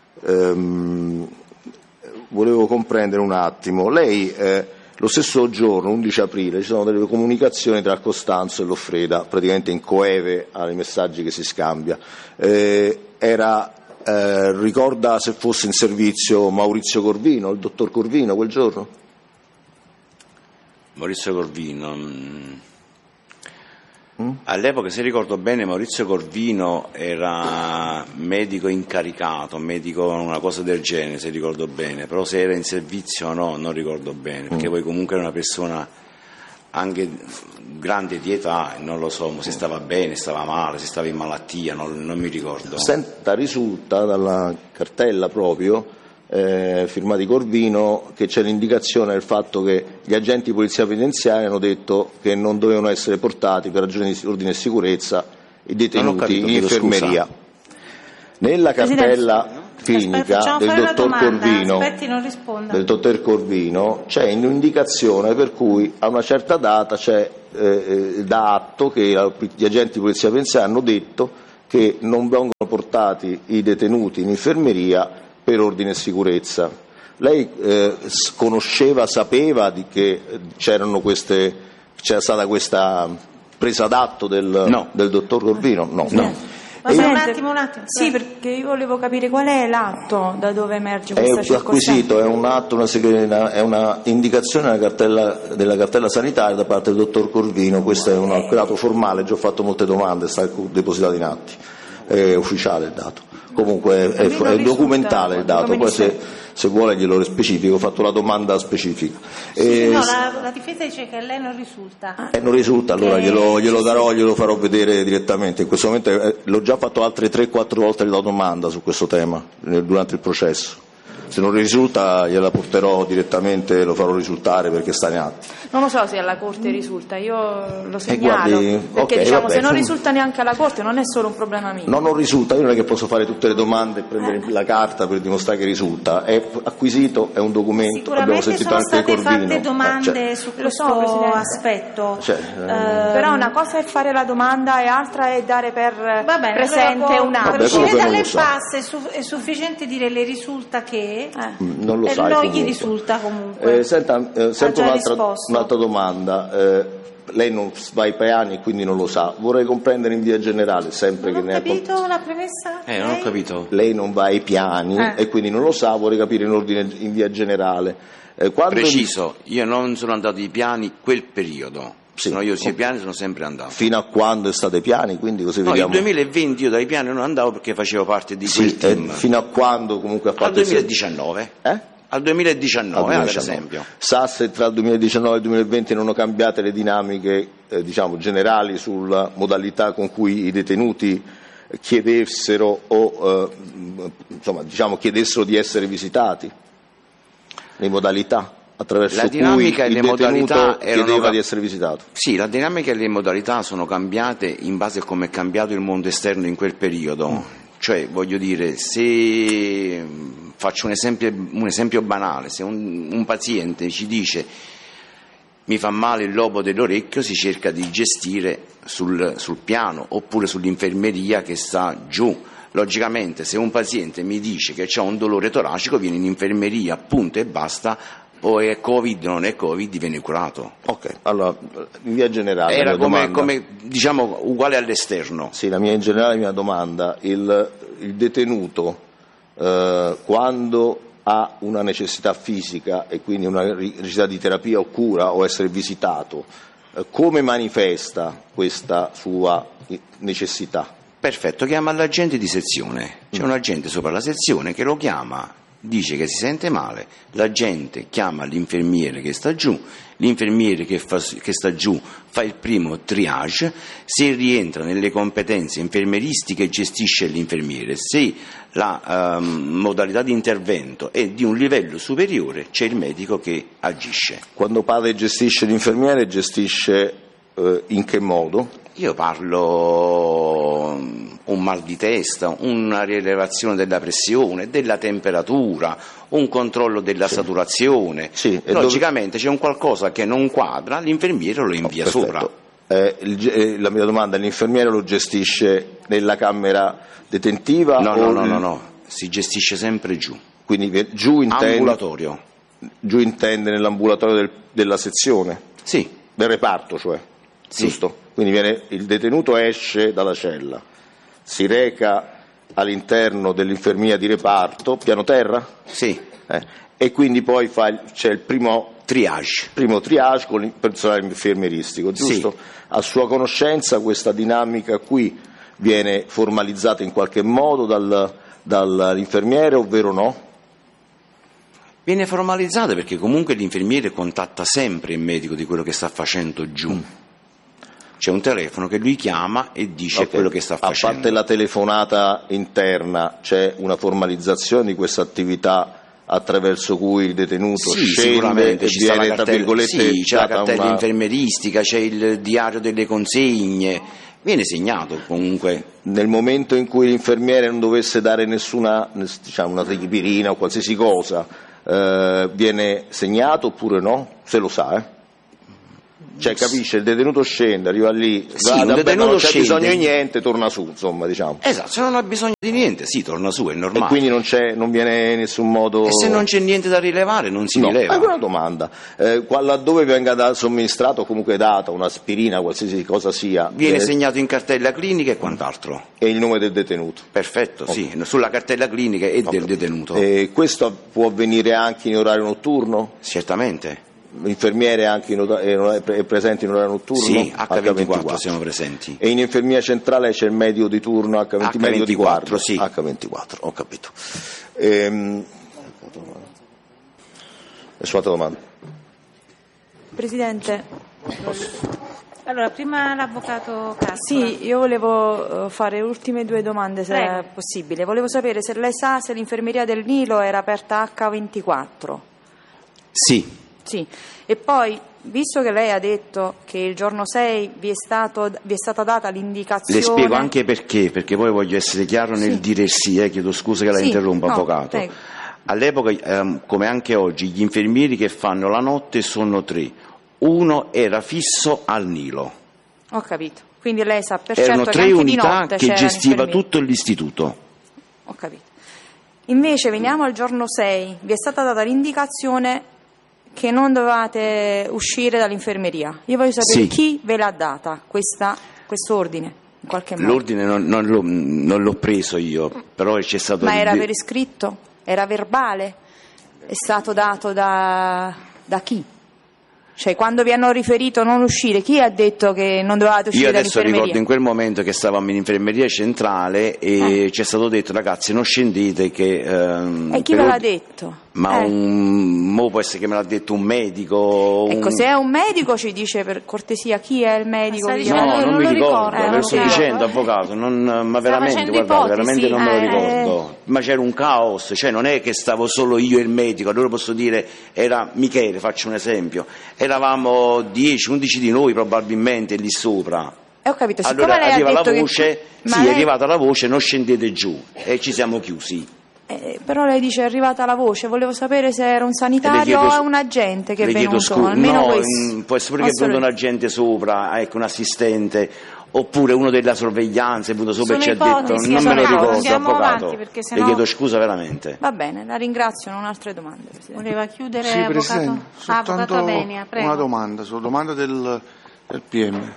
H: ehm, volevo comprendere un attimo, lei eh, lo stesso giorno, undici aprile, ci sono delle comunicazioni tra Costanzo e Loffreda, praticamente in coeve ai messaggi che si scambia. Eh, era, eh, ricorda se fosse in servizio Maurizio Corvino, il dottor Corvino quel giorno?
B: Maurizio Corvino. Mm. All'epoca, se ricordo bene, Maurizio Corvino era medico incaricato, medico una cosa del genere, se ricordo bene, però se era in servizio o no, non ricordo bene, perché mm. poi comunque era una persona anche grande di età, non lo so, se stava bene, stava male, se stava in malattia, non, non mi ricordo.
H: Senta, risulta dalla cartella proprio Eh, firmati Corvino che c'è l'indicazione del fatto che gli agenti di polizia penitenziaria hanno detto che non dovevano essere portati per ragioni di ordine e sicurezza i detenuti
B: capito,
H: in infermeria. Nella cartella clinica
C: Aspetta,
H: del dottor Corvino,
C: Aspetti, non risponda.
H: del dottor Corvino c'è un'indicazione per cui a una certa data c'è eh, da atto che gli agenti di polizia penitenziaria hanno detto che non vengono portati i detenuti in infermeria per ordine e sicurezza. Lei eh, conosceva, sapeva di che c'erano queste, c'era stata questa presa d'atto del,
B: no.
H: del dottor Corvino? No.
E: no.
C: Ma
H: E
C: un
H: io,
C: attimo, un attimo.
E: Sì, perché io volevo capire qual è l'atto da dove emerge
H: è
E: questa circostanza.
H: acquisito, è un atto, una, segre- è una indicazione della cartella, della cartella sanitaria da parte del dottor Corvino. Questo è un dato formale, già ho fatto molte domande, sta depositato in atti, è ufficiale il dato. Comunque è, è, è documentale il dato, poi se, se vuole glielo specifico, ho fatto la domanda specifica.
C: Sì,
H: E,
C: no, la, la difesa dice che a lei non risulta.
H: eh, non risulta, allora glielo, glielo darò, glielo farò vedere direttamente. In questo momento eh, l'ho già fatto altre tre quattro volte la domanda su questo tema eh, durante il processo. se non risulta gliela porterò direttamente, lo farò risultare perché sta in atto.
E: Non lo so se alla Corte risulta, io lo segnalo,
H: guardi,
E: perché
H: okay,
E: diciamo
H: vabbè,
E: se non
H: sono...
E: risulta neanche alla Corte non è solo un problema mio.
H: No, non risulta, io non è che posso fare tutte le domande e prendere eh. la carta per dimostrare che risulta, è acquisito, è un documento, abbiamo sentito
C: sono
H: anche il
C: state
H: Corvino.
C: fatte domande
H: eh, cioè,
C: su questo so, aspetto.
H: Cioè,
C: eh,
E: Però una cosa è fare la domanda e altra è dare per
C: bene,
E: presente
C: allora,
E: un atto.
C: Per uscire dall'impasse è, su- è sufficiente dire le risulta che
E: eh.
H: non lo
C: e
H: sai
C: non
H: comunque.
C: gli risulta comunque.
H: Eh, senta, eh, sempre un'altra, un'altra domanda. Eh, lei non va ai piani e quindi non lo sa. Vorrei comprendere in via generale, sempre
C: non
H: che
C: ho
H: ne
C: capito
H: ha...
C: la premessa?
B: Eh, non ho capito.
H: Lei non va ai piani
C: eh.
H: e quindi non lo sa, vorrei capire in ordine in via generale. Eh, quando...
B: Preciso, io non sono andato ai piani quel periodo.
H: Sì.
B: No, io sui piani sono sempre andato.
H: Fino a quando è stato ai piani, quindi così
B: no,
H: vediamo.
B: nel duemilaventi io dai piani non andavo perché facevo parte di quel
H: sì,
B: team.
H: Eh, fino a quando comunque ha fatto
B: al duemiladiciannove.
H: Eh?
B: Al duemiladiciannove,
H: Al
B: ad
H: duemiladiciannove.
B: esempio.
H: Sa se tra il duemiladiciannove e il duemilaventi non hanno cambiate le dinamiche eh, diciamo, generali sulla modalità con cui i detenuti chiedessero o eh, insomma, diciamo, chiedessero di essere visitati? Le modalità attraverso
B: la dinamica
H: cui
B: e
H: il
B: le
H: detenuto
B: modalità
H: chiedeva
B: erano...
H: di essere visitato?
B: Sì, la dinamica e le modalità sono cambiate in base a come è cambiato il mondo esterno in quel periodo. Mm. Cioè, voglio dire, se faccio un esempio, un esempio banale, se un, un paziente ci dice mi fa male il lobo dell'orecchio, si cerca di gestire sul, sul piano oppure sull'infermeria che sta giù. Logicamente, se un paziente mi dice che c'ha un dolore toracico, viene in infermeria, punto e basta, o è Covid o non è Covid, viene curato.
H: Ok, allora, in via generale...
B: Era come,
H: domanda...
B: come, diciamo, uguale all'esterno.
H: Sì, la mia in generale, la mia domanda, il, il detenuto eh, quando ha una necessità fisica e quindi una necessità di terapia o cura o essere visitato, eh, come manifesta questa sua necessità?
B: Perfetto, chiama l'agente di sezione, c'è un agente sopra la sezione che lo chiama, dice che si sente male, l'agente chiama l'infermiere che sta giù, l'infermiere che, fa, che sta giù fa il primo triage, se rientra nelle competenze infermieristiche gestisce l'infermiere, se la um, modalità di intervento è di un livello superiore c'è il medico che agisce.
H: Quando padre gestisce l'infermiere, gestisce eh, in che modo?
B: Io parlo un mal di testa, una rilevazione della pressione, della temperatura, un controllo della
H: sì.
B: saturazione.
H: Sì,
B: logicamente
H: dove...
B: c'è un qualcosa che non quadra, l'infermiere lo invia
H: oh,
B: sopra.
H: Eh, il, eh, la mia domanda, l'infermiere lo gestisce nella camera detentiva?
B: No,
H: o
B: no, no, no, no, si gestisce sempre giù.
H: Quindi giù intende...
B: Ambulatorio.
H: Giù intende nell'ambulatorio del, della sezione?
B: Sì.
H: Del reparto, cioè?
B: Sì.
H: Giusto? Quindi viene, il detenuto esce dalla cella, si reca all'interno dell'infermia di reparto, piano terra?
B: Sì.
H: Eh, e quindi poi fa il, c'è il primo
B: triage.
H: primo triage con il personale infermieristico, giusto?
B: Sì.
H: A sua conoscenza questa dinamica qui viene formalizzata in qualche modo dal, dall'infermiere, ovvero no?
B: Viene formalizzata perché comunque l'infermiere contatta sempre il medico di quello che sta facendo giù. Mm. C'è un telefono che lui chiama e dice okay. quello che sta facendo.
H: A parte la telefonata interna, c'è una formalizzazione di questa attività attraverso cui il detenuto
B: sì,
H: scende e
B: ci
H: viene,
B: sta la
H: tra
B: cartella,
H: virgolette,
B: sì, c'è la cartella
H: una...
B: infermieristica, c'è il diario delle consegne, viene segnato comunque.
H: Nel momento in cui l'infermiere non dovesse dare nessuna, diciamo, una tripirina o qualsiasi cosa, eh, viene segnato oppure no? Se lo sa, eh? Cioè capisce, il detenuto scende, arriva lì,
B: sì,
H: va,
B: un
H: vabbè,
B: detenuto
H: non c'è
B: scende.
H: bisogno di niente, torna su, insomma, diciamo.
B: Esatto, se non ha bisogno di niente, sì, torna su, è normale.
H: E quindi non c'è, non viene in nessun modo...
B: E se non c'è niente da rilevare, non si
H: no.
B: rileva.
H: Anche una domanda, eh, laddove venga da, somministrato o comunque data un'aspirina, qualsiasi cosa sia...
B: Viene
H: eh,
B: segnato in cartella clinica e quant'altro.
H: E il nome del detenuto.
B: Perfetto, okay. Sì, sulla cartella clinica e okay. del detenuto.
H: E questo può avvenire anche in orario notturno?
B: Certamente.
H: L'infermiere anche in, è presente in orario notturno?
B: Sì, acca ventiquattro siamo presenti.
H: E in infermia centrale c'è il medio di turno acca venti, medio di quarto?
B: Sì.
H: acca ventiquattro, ho capito. Ehm... Nessuna altra domanda?
E: Presidente,
C: Allora, prima l'avvocato Cassola.
E: Sì, io volevo fare ultime due domande, se
C: Prego.
E: è possibile. Volevo sapere se lei sa se l'infermeria del Nilo era aperta acca ventiquattro.
B: Sì.
E: Sì. E poi, visto che lei ha detto che il giorno sei vi è, stato, vi è stata data l'indicazione...
B: Le spiego anche perché, perché poi voglio essere chiaro nel
E: Sì.
B: dire sì, eh, chiedo scusa che la
E: Sì,
B: interrompo,
E: no,
B: avvocato.
E: prego.
B: All'epoca, ehm, come anche oggi, gli infermieri che fanno la notte sono tre. Uno era fisso al Nilo.
E: Ho capito. Quindi lei sa per
B: Erano
E: certo che
B: tre
E: anche di
B: unità
E: notte
B: che
E: c'era
B: gestiva
E: l'infermiera.
B: tutto l'istituto.
E: Ho capito. Invece veniamo al giorno sei, vi è stata data l'indicazione che non dovevate uscire dall'infermeria. Io voglio sapere
B: Sì.
E: chi ve l'ha data questa, quest'ordine, in qualche modo.
B: L'ordine non, non l'ho, non l'ho preso io, però c'è stato...
E: Ma era
B: il-
E: per iscritto? Era verbale? È stato dato da, da chi? Cioè, quando vi hanno riferito non uscire, chi ha detto che non dovevate uscire
B: Io adesso
E: dall'infermeria?
B: ricordo in quel momento che stavamo in infermeria centrale e
E: Eh.
B: ci è stato detto: ragazzi, non scendete che... ehm,
E: E chi
B: per
E: ve l'ha
B: ord-
E: detto?
B: Ma
E: Eh.
B: un... mo può essere che me l'ha detto un medico... un-
E: Ecco, se è un medico ci dice per cortesia chi è il medico.
C: Ma
E: che
C: sta
E: gli ha-
B: No,
C: dicendo-
B: non,
C: non
B: mi
C: lo
B: ricordo,
C: ricordo,
B: ve lo sto
C: eh,
B: dicendo,
C: avvocato.
B: avvocato, non, ma veramente,
C: facendo
B: guardate,
C: ipotesi,
B: veramente non me lo
C: eh.
B: ricordo. Ma c'era un caos, cioè non è che stavo solo io e il medico, allora posso dire, era Michele, faccio un esempio, eravamo dieci undici di noi probabilmente lì sopra.
E: Eh, ho capito, siccome
B: Allora
E: lei ha
B: arriva la
E: detto
B: voce,
E: che... Ma
B: sì,
E: lei-
B: è arrivata la voce, non scendete giù, e ci siamo chiusi.
E: Eh, però lei dice è arrivata la voce, volevo sapere se era un
B: E le
E: sanitario
B: chiedo
E: o
B: scu-
E: un agente che è
B: le chiedo
E: venuto,
B: scu-
E: almeno
B: no,
E: questo.
B: mm, può essere pure
E: Non
B: che è venuto un
E: so-
B: agente sopra, ecco, un assistente, oppure uno della sorveglianza è venuto sopra e ci ha
C: Sono
B: detto,
C: ipotesi,
B: non me lo
C: avvocato,
B: ricordo,
C: andiamo
B: avvocato,
C: avanti, perché
B: le
C: sennò-
B: chiedo scusa veramente.
E: Va bene, la ringrazio, non ho altre domande, Presidente.
C: Voleva chiudere,
I: Sì,
C: avvocato?
I: Presidente,
C: Ah, avvocato
I: soltanto
C: Avenia, prego.
I: una domanda, sulla domanda del, del P M.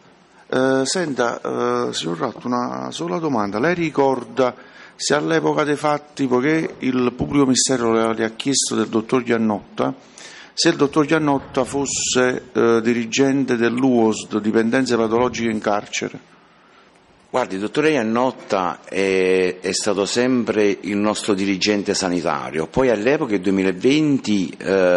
I: Eh, senta, eh, signor Ratto, una sola domanda. Lei ricorda se all'epoca dei fatti, poiché il pubblico ministero le, le ha chiesto del dottor Giannotta, se il dottor Giannotta fosse eh, dirigente dell'U O S D, dipendenze patologiche in carcere?
B: Guardi, il dottore Iannotta è, è stato sempre il nostro dirigente sanitario, poi all'epoca del duemilaventi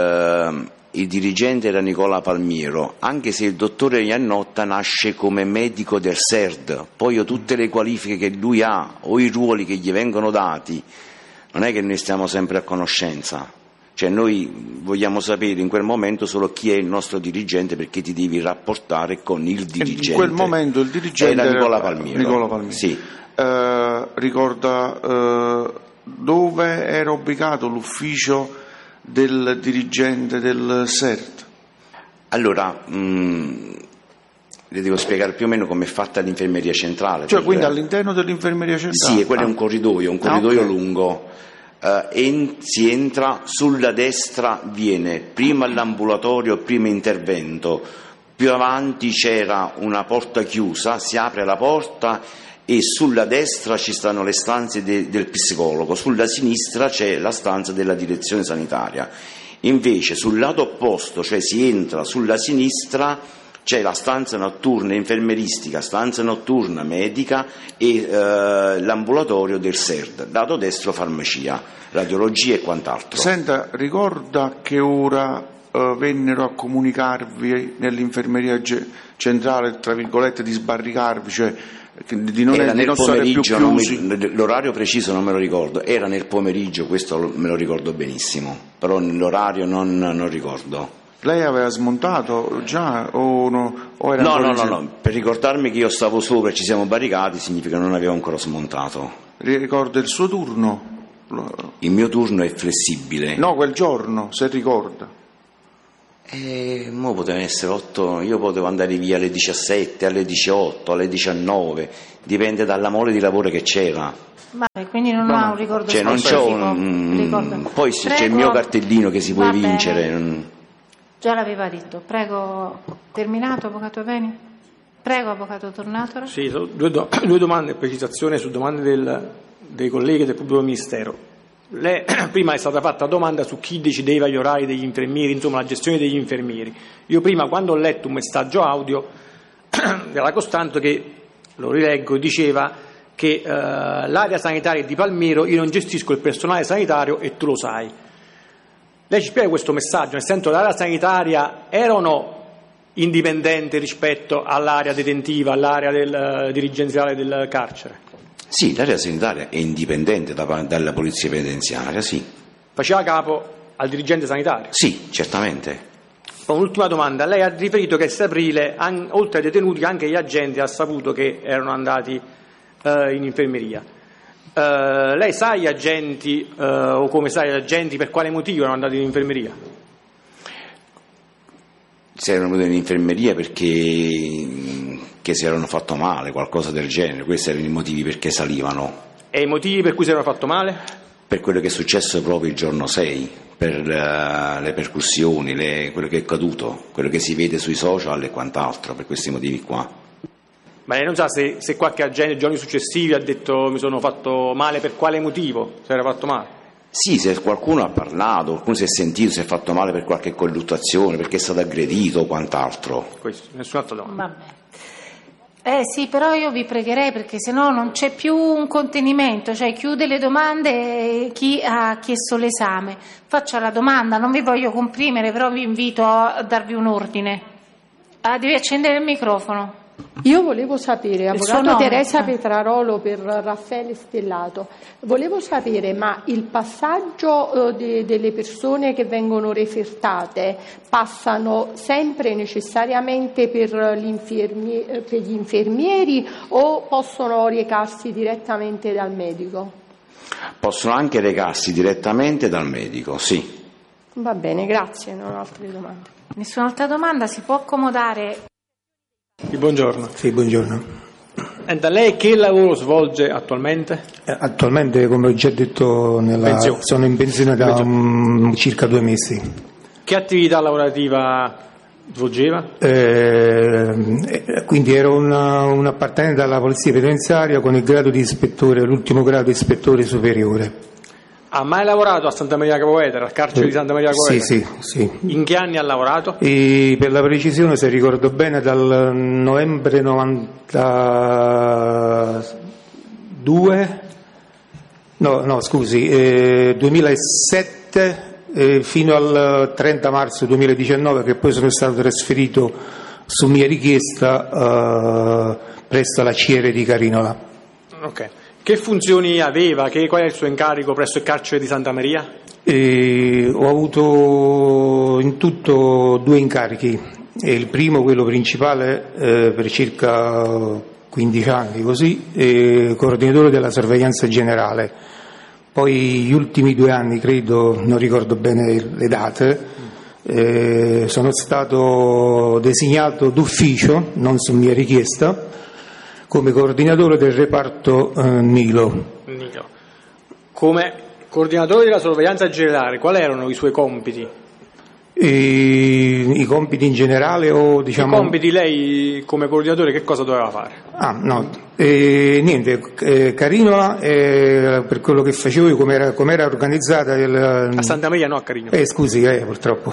B: eh, il dirigente era Nicola Palmiero, anche se il dottore Iannotta nasce come medico del S E R D, poi io tutte le qualifiche che lui ha o i ruoli che gli vengono dati, non è che noi stiamo sempre a conoscenza. Cioè noi vogliamo sapere in quel momento solo chi è il nostro dirigente, perché ti devi rapportare con il dirigente.
I: In quel momento il dirigente
B: era Nicola Palmiero.
I: Nicola Palmiero.
B: Sì.
I: Eh, ricorda eh, dove era ubicato l'ufficio del dirigente del S E R D?
B: Allora, mh, le devo spiegare più o meno come è fatta l'infermeria centrale.
I: Cioè
B: per-
I: quindi all'interno dell'infermeria centrale?
B: Sì, quello
I: Ah.
B: è un corridoio, un
I: Ah,
B: corridoio
I: ok.
B: lungo. Eh, en- si entra, sulla destra viene prima l'ambulatorio, primo intervento, più avanti c'era una porta chiusa, si apre la porta e sulla destra ci stanno le stanze de- del psicologo, sulla sinistra c'è la stanza della direzione sanitaria. Invece sul lato opposto, cioè si entra sulla sinistra, c'è la stanza notturna infermeristica, stanza notturna medica e eh, l'ambulatorio del S E R D, lato destro farmacia, radiologia e quant'altro.
I: Senta, ricorda a che ora eh, vennero a comunicarvi nell'infermeria ge- centrale, tra virgolette, di sbarricarvi, cioè che- di non,
B: Era
I: di
B: nel
I: non stare più
B: pomeriggio, non
I: chiusi?
B: mi- l'orario preciso non me lo ricordo, era nel pomeriggio, questo lo- me lo ricordo benissimo, però l'orario non, non ricordo.
I: Lei aveva smontato già o, no, o era
B: No,
I: ancora
B: no,
I: in
B: no,
I: servizio?
B: no, per ricordarmi che io stavo sopra e ci siamo barricati significa che non avevo ancora smontato.
I: Ricorda il suo turno? Lo-
B: Il mio turno è flessibile.
I: No, quel giorno, se ricorda.
B: E mo potevano essere otto, io potevo andare via alle diciassette, alle diciotto, alle diciannove, dipende dalla mole di lavoro che c'era.
C: Vabbè, quindi non ha un ricordo
B: Cioè non c'ho
C: specifico.
B: un...
C: Ricordo.
B: Poi se c'è il
C: Prego.
B: mio cartellino che si può
C: Va bene.
B: vincere. non-
C: Già l'aveva detto. Prego, terminato, avvocato Aveni? Prego, avvocato Tornatore.
A: Sì, sono due, do- due domande e precisazione su domande del- dei colleghi del pubblico ministero. Lei, prima è stata fatta domanda su chi decideva gli orari degli infermieri, insomma la gestione degli infermieri. Io prima, quando ho letto un messaggio audio della Costanzo, che lo rileggo, diceva che eh, l'area sanitaria è di Palmiero, io non gestisco il personale sanitario e tu lo sai. Lei ci spiega questo messaggio, nel senso che l'area sanitaria erano indipendente rispetto all'area detentiva, all'area del, uh, dirigenziale del carcere?
B: Sì, l'area sanitaria è indipendente da, dalla polizia penitenziaria, sì.
A: Faceva capo al dirigente sanitario?
B: Sì, certamente.
A: Un'ultima domanda, lei ha riferito che a sei aprile, an- oltre ai detenuti, anche gli agenti ha saputo che erano andati uh, in infermeria. Uh, lei sa gli agenti, uh, o come sa gli agenti, per quale motivo erano andati in infermeria?
B: Si erano venuti in infermeria perché che si erano fatto male, qualcosa del genere, questi erano i motivi perché salivano.
A: E i motivi per cui si erano fatto male?
B: Per quello che è successo proprio il giorno sei, per uh, le percussioni, le, quello che è accaduto, quello che si vede sui social e quant'altro, per questi motivi qua.
A: Ma lei non sa se, se qualche agente giorni successivi ha detto mi sono fatto male, per quale motivo si era fatto male?
B: Sì, se qualcuno ha parlato, qualcuno si è sentito, si è fatto male per qualche colluttazione, perché è stato aggredito o quant'altro.
A: Questo, nessun'altra domanda.
C: Vabbè. Eh sì, però io vi pregherei, perché sennò non c'è più un contenimento, cioè chiude le domande chi ha chiesto l'esame. Faccia la domanda, non vi voglio comprimere, però vi invito a darvi un ordine. Ah, devi accendere il microfono.
J: Io volevo sapere, avvocato
C: nome,
J: Teresa
C: eh.
J: Petrarolo per Raffaele Stellato, volevo sapere, ma il passaggio eh, de, delle persone che vengono refertate passano sempre necessariamente per, l'infermie, per gli infermieri o possono recarsi direttamente dal medico?
B: Possono anche recarsi direttamente dal medico, sì.
J: Va bene, grazie, non ho altre domande.
C: Nessun'altra domanda, si può accomodare.
A: Sì, buongiorno.
K: Sì, buongiorno.
A: E da lei che lavoro svolge attualmente?
K: Eh, attualmente, come ho già detto, nella, sono in pensione da um, circa due mesi.
A: Che attività lavorativa svolgeva?
K: Eh, quindi ero una, un appartenente alla polizia penitenziaria con il grado di ispettore, l'ultimo grado di ispettore superiore.
A: Ha mai lavorato a Santa Maria Capua Vetere, al carcere di Santa Maria Capua Vetere?
K: Sì, sì, sì.
A: In che anni ha lavorato?
K: E per la precisione, se ricordo bene, dal novembre novantadue, no, no scusi, eh, duemilasette eh, fino al trenta marzo duemiladiciannove, che poi sono stato trasferito su mia richiesta eh, presso la C I R di Carinola.
A: Ok. Che funzioni aveva? Che, qual è il suo incarico presso il carcere di Santa Maria?
K: E ho avuto in tutto due incarichi. E il primo, quello principale, eh, per circa quindici anni, così, eh, coordinatore della sorveglianza generale. Poi gli ultimi due anni, credo, non ricordo bene le date, eh, sono stato designato d'ufficio, non su mia richiesta, come coordinatore del reparto eh, Nilo.
A: Nilo. Come coordinatore della sorveglianza generale, quali erano i suoi compiti?
K: E, I compiti in generale o diciamo...
A: I compiti lei come coordinatore che cosa doveva fare?
K: Ah, no, e, niente, eh, Carinola, eh, per quello che facevo io, come era, com era organizzata... Il,
A: a Santa Maria, no, a Carinola.
K: Eh, scusi, eh, purtroppo...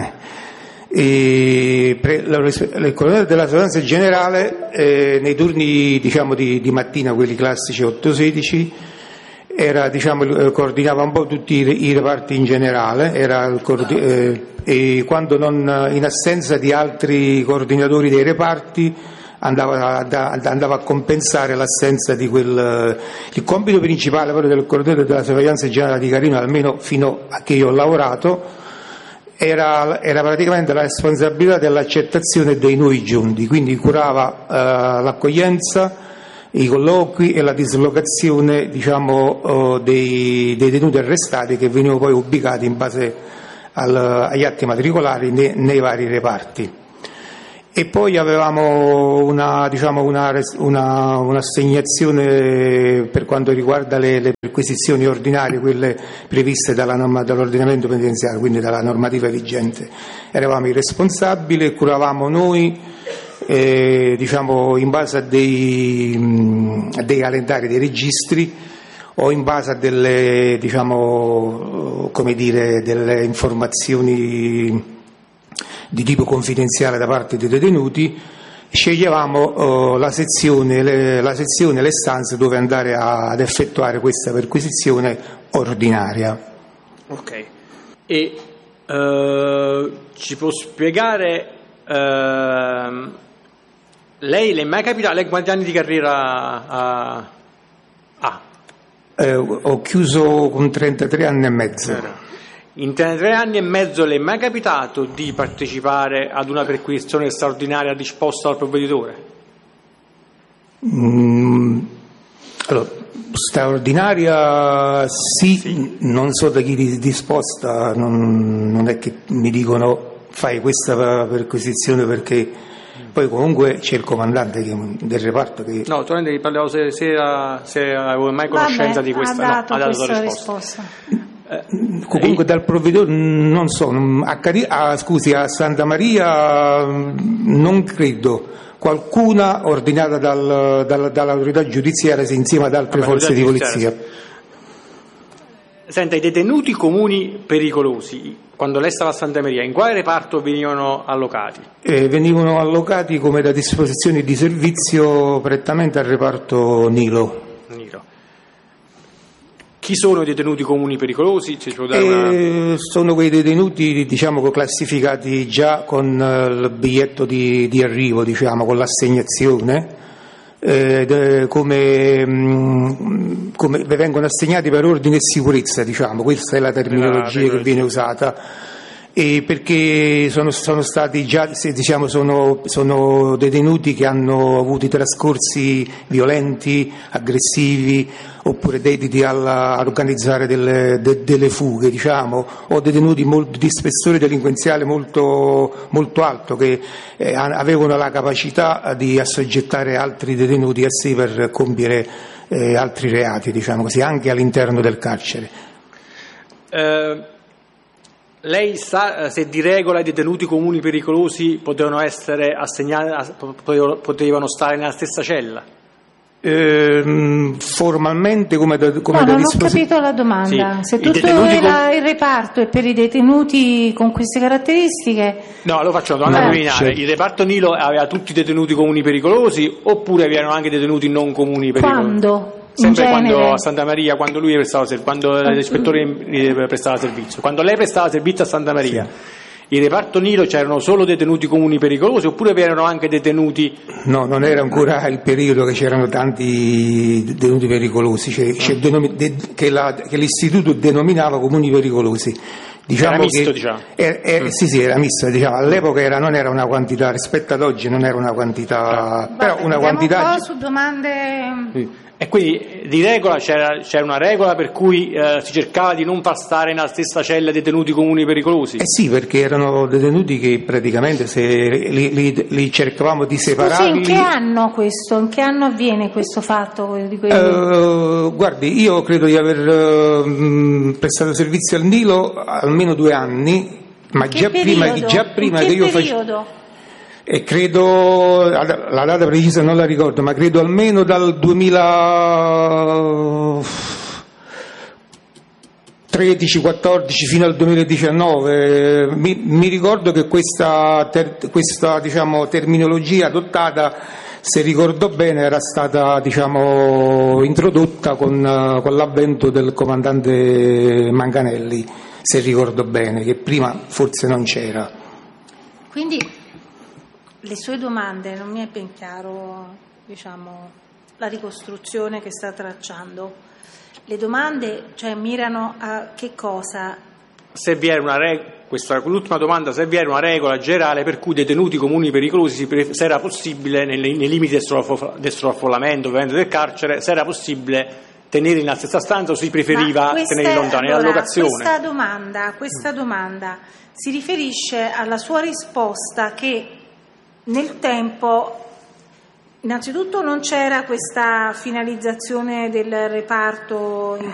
K: E pre, la, il coordinatore della sorveglianza generale eh, nei turni diciamo di, di mattina, quelli classici otto sedici, era, diciamo, coordinava un po' tutti i, i reparti in generale, era il coordi- eh, e quando non, in assenza di altri coordinatori dei reparti andava, andava a compensare l'assenza di quel... Il compito principale però del coordinatore della sorveglianza generale di Carino, almeno fino a che io ho lavorato, Era, era praticamente la responsabilità dell'accettazione dei nuovi giunti, quindi curava eh, l'accoglienza, i colloqui e la dislocazione diciamo, eh, dei, dei detenuti arrestati che venivano poi ubicati in base al, agli atti matricolari nei, nei vari reparti. E poi avevamo una, diciamo, una, una, un'assegnazione per quanto riguarda le, le perquisizioni ordinarie, quelle previste dalla norma, dall'ordinamento penitenziario, quindi dalla normativa vigente. Eravamo i responsabili e curavamo noi, eh, diciamo, in base a dei, mh, dei calendari, dei registri o in base a delle, diciamo, come dire, delle informazioni di tipo confidenziale da parte dei detenuti, sceglievamo uh, la sezione, le, la sezione, le stanze dove andare a, ad effettuare questa perquisizione ordinaria.
A: Ok. E uh, ci può spiegare Uh, lei le è mai capitato? Lei quanti anni di carriera ha? Ah.
K: Eh, ho chiuso con trentatré anni e mezzo.
A: In trentatré anni e mezzo le è mai capitato di partecipare ad una perquisizione straordinaria disposta dal provveditore?
K: Mm, allora, straordinaria sì, sì, non so da chi disposta, non, non è che mi dicono fai questa perquisizione perché poi comunque c'è il comandante che, del reparto che...
A: No, tornando parlavo se, se, se avevo mai conoscenza
C: Vabbè,
A: di questa,
C: ha dato,
A: no, ha dato
C: questa
A: risposta.
C: risposta.
K: Eh, comunque dal provveditore non so, a, Cari- a, scusi, a Santa Maria non credo, qualcuna ordinata dal, dal, dall'autorità giudiziaria insieme ad altre
A: Vabbè,
K: forze di polizia.
A: Senta, i detenuti comuni pericolosi, quando lei stava a Santa Maria, in quale reparto venivano allocati?
K: Eh, venivano allocati come da disposizioni di servizio prettamente al reparto Nilo.
A: Nilo. Chi sono i detenuti comuni pericolosi? Ci può dare una...
K: eh, sono quei detenuti, diciamo, classificati già con eh, il biglietto di, di arrivo, diciamo, con l'assegnazione. Eh, come, mh, come vengono assegnati per ordine e sicurezza, diciamo, questa è la terminologia che viene usata, e perché sono, sono stati già, se, diciamo, sono, sono detenuti che hanno avuto trascorsi violenti, aggressivi, oppure dediti alla, ad organizzare delle, de, delle fughe, diciamo, o detenuti molto, di spessore delinquenziale molto, molto alto, che eh, avevano la capacità di assoggettare altri detenuti a sé per compiere eh, altri reati, diciamo così, anche all'interno del carcere.
A: Eh, lei sa se di regola i detenuti comuni pericolosi potevano essere assegnati, potevano stare nella stessa cella?
K: Eh, formalmente come da, come
C: no,
K: da
C: non
K: disposi-
C: ho capito la domanda.
A: Sì,
C: se tutto il, con... il reparto è per i detenuti con queste caratteristiche,
A: no, lo faccio una domanda preliminare. Il reparto Nilo aveva tutti i detenuti comuni pericolosi oppure avevano anche detenuti non comuni pericolosi?
C: Quando?
A: Sempre quando a Santa Maria, quando lui prestava servizio, quando l'ispettore prestava servizio, quando lei prestava servizio a Santa Maria. Sì. Il reparto Nilo c'erano solo detenuti comuni pericolosi oppure c'erano anche detenuti?
K: No, non era ancora il periodo che c'erano tanti detenuti pericolosi, c'è, c'è denomi- de- che, la, che l'istituto denominava comuni pericolosi. Diciamo
A: era misto,
K: che
A: diciamo.
K: Era, era, mm. Sì, sì, era misto, diciamo. All'epoca era, non era una quantità, rispetto ad oggi non era una quantità,
C: no.
K: però
C: Vabbè,
K: una quantità...
C: un po' su domande...
A: Sì. E quindi di regola c'era, c'era una regola per cui eh, si cercava di non far stare nella stessa cella detenuti comuni pericolosi?
K: Eh sì, perché erano detenuti che praticamente se li, li, li cercavamo di separarli.
C: Scusi, in che anno questo? In che anno avviene questo fatto? Di quelli...
K: uh, guardi, io credo di aver uh, prestato servizio al Nilo almeno due anni, ma già prima, già prima che, che io facevo. E credo, la data precisa non la ricordo, ma credo almeno dal duemilatredici quattordici fino al duemiladiciannove. Mi, mi ricordo che questa, ter, questa diciamo, terminologia adottata, se ricordo bene, era stata diciamo, introdotta con, con l'avvento del comandante Manganelli, se ricordo bene, che prima forse non c'era.
C: Quindi le sue domande, non mi è ben chiaro, diciamo, la ricostruzione che sta tracciando. Le domande, cioè, mirano a che cosa?
A: Se vi era una regola, questa l'ultima domanda, se vi era una regola generale per cui detenuti comuni pericolosi, se era possibile, nei, nei limiti del sovraffollamento ovviamente del carcere, se era possibile tenerli nella stessa stanza o si preferiva tenerli lontani,
C: allora,
A: l'allocazione?
C: Questa domanda, questa domanda si riferisce alla sua risposta che nel tempo, innanzitutto non c'era questa finalizzazione del reparto in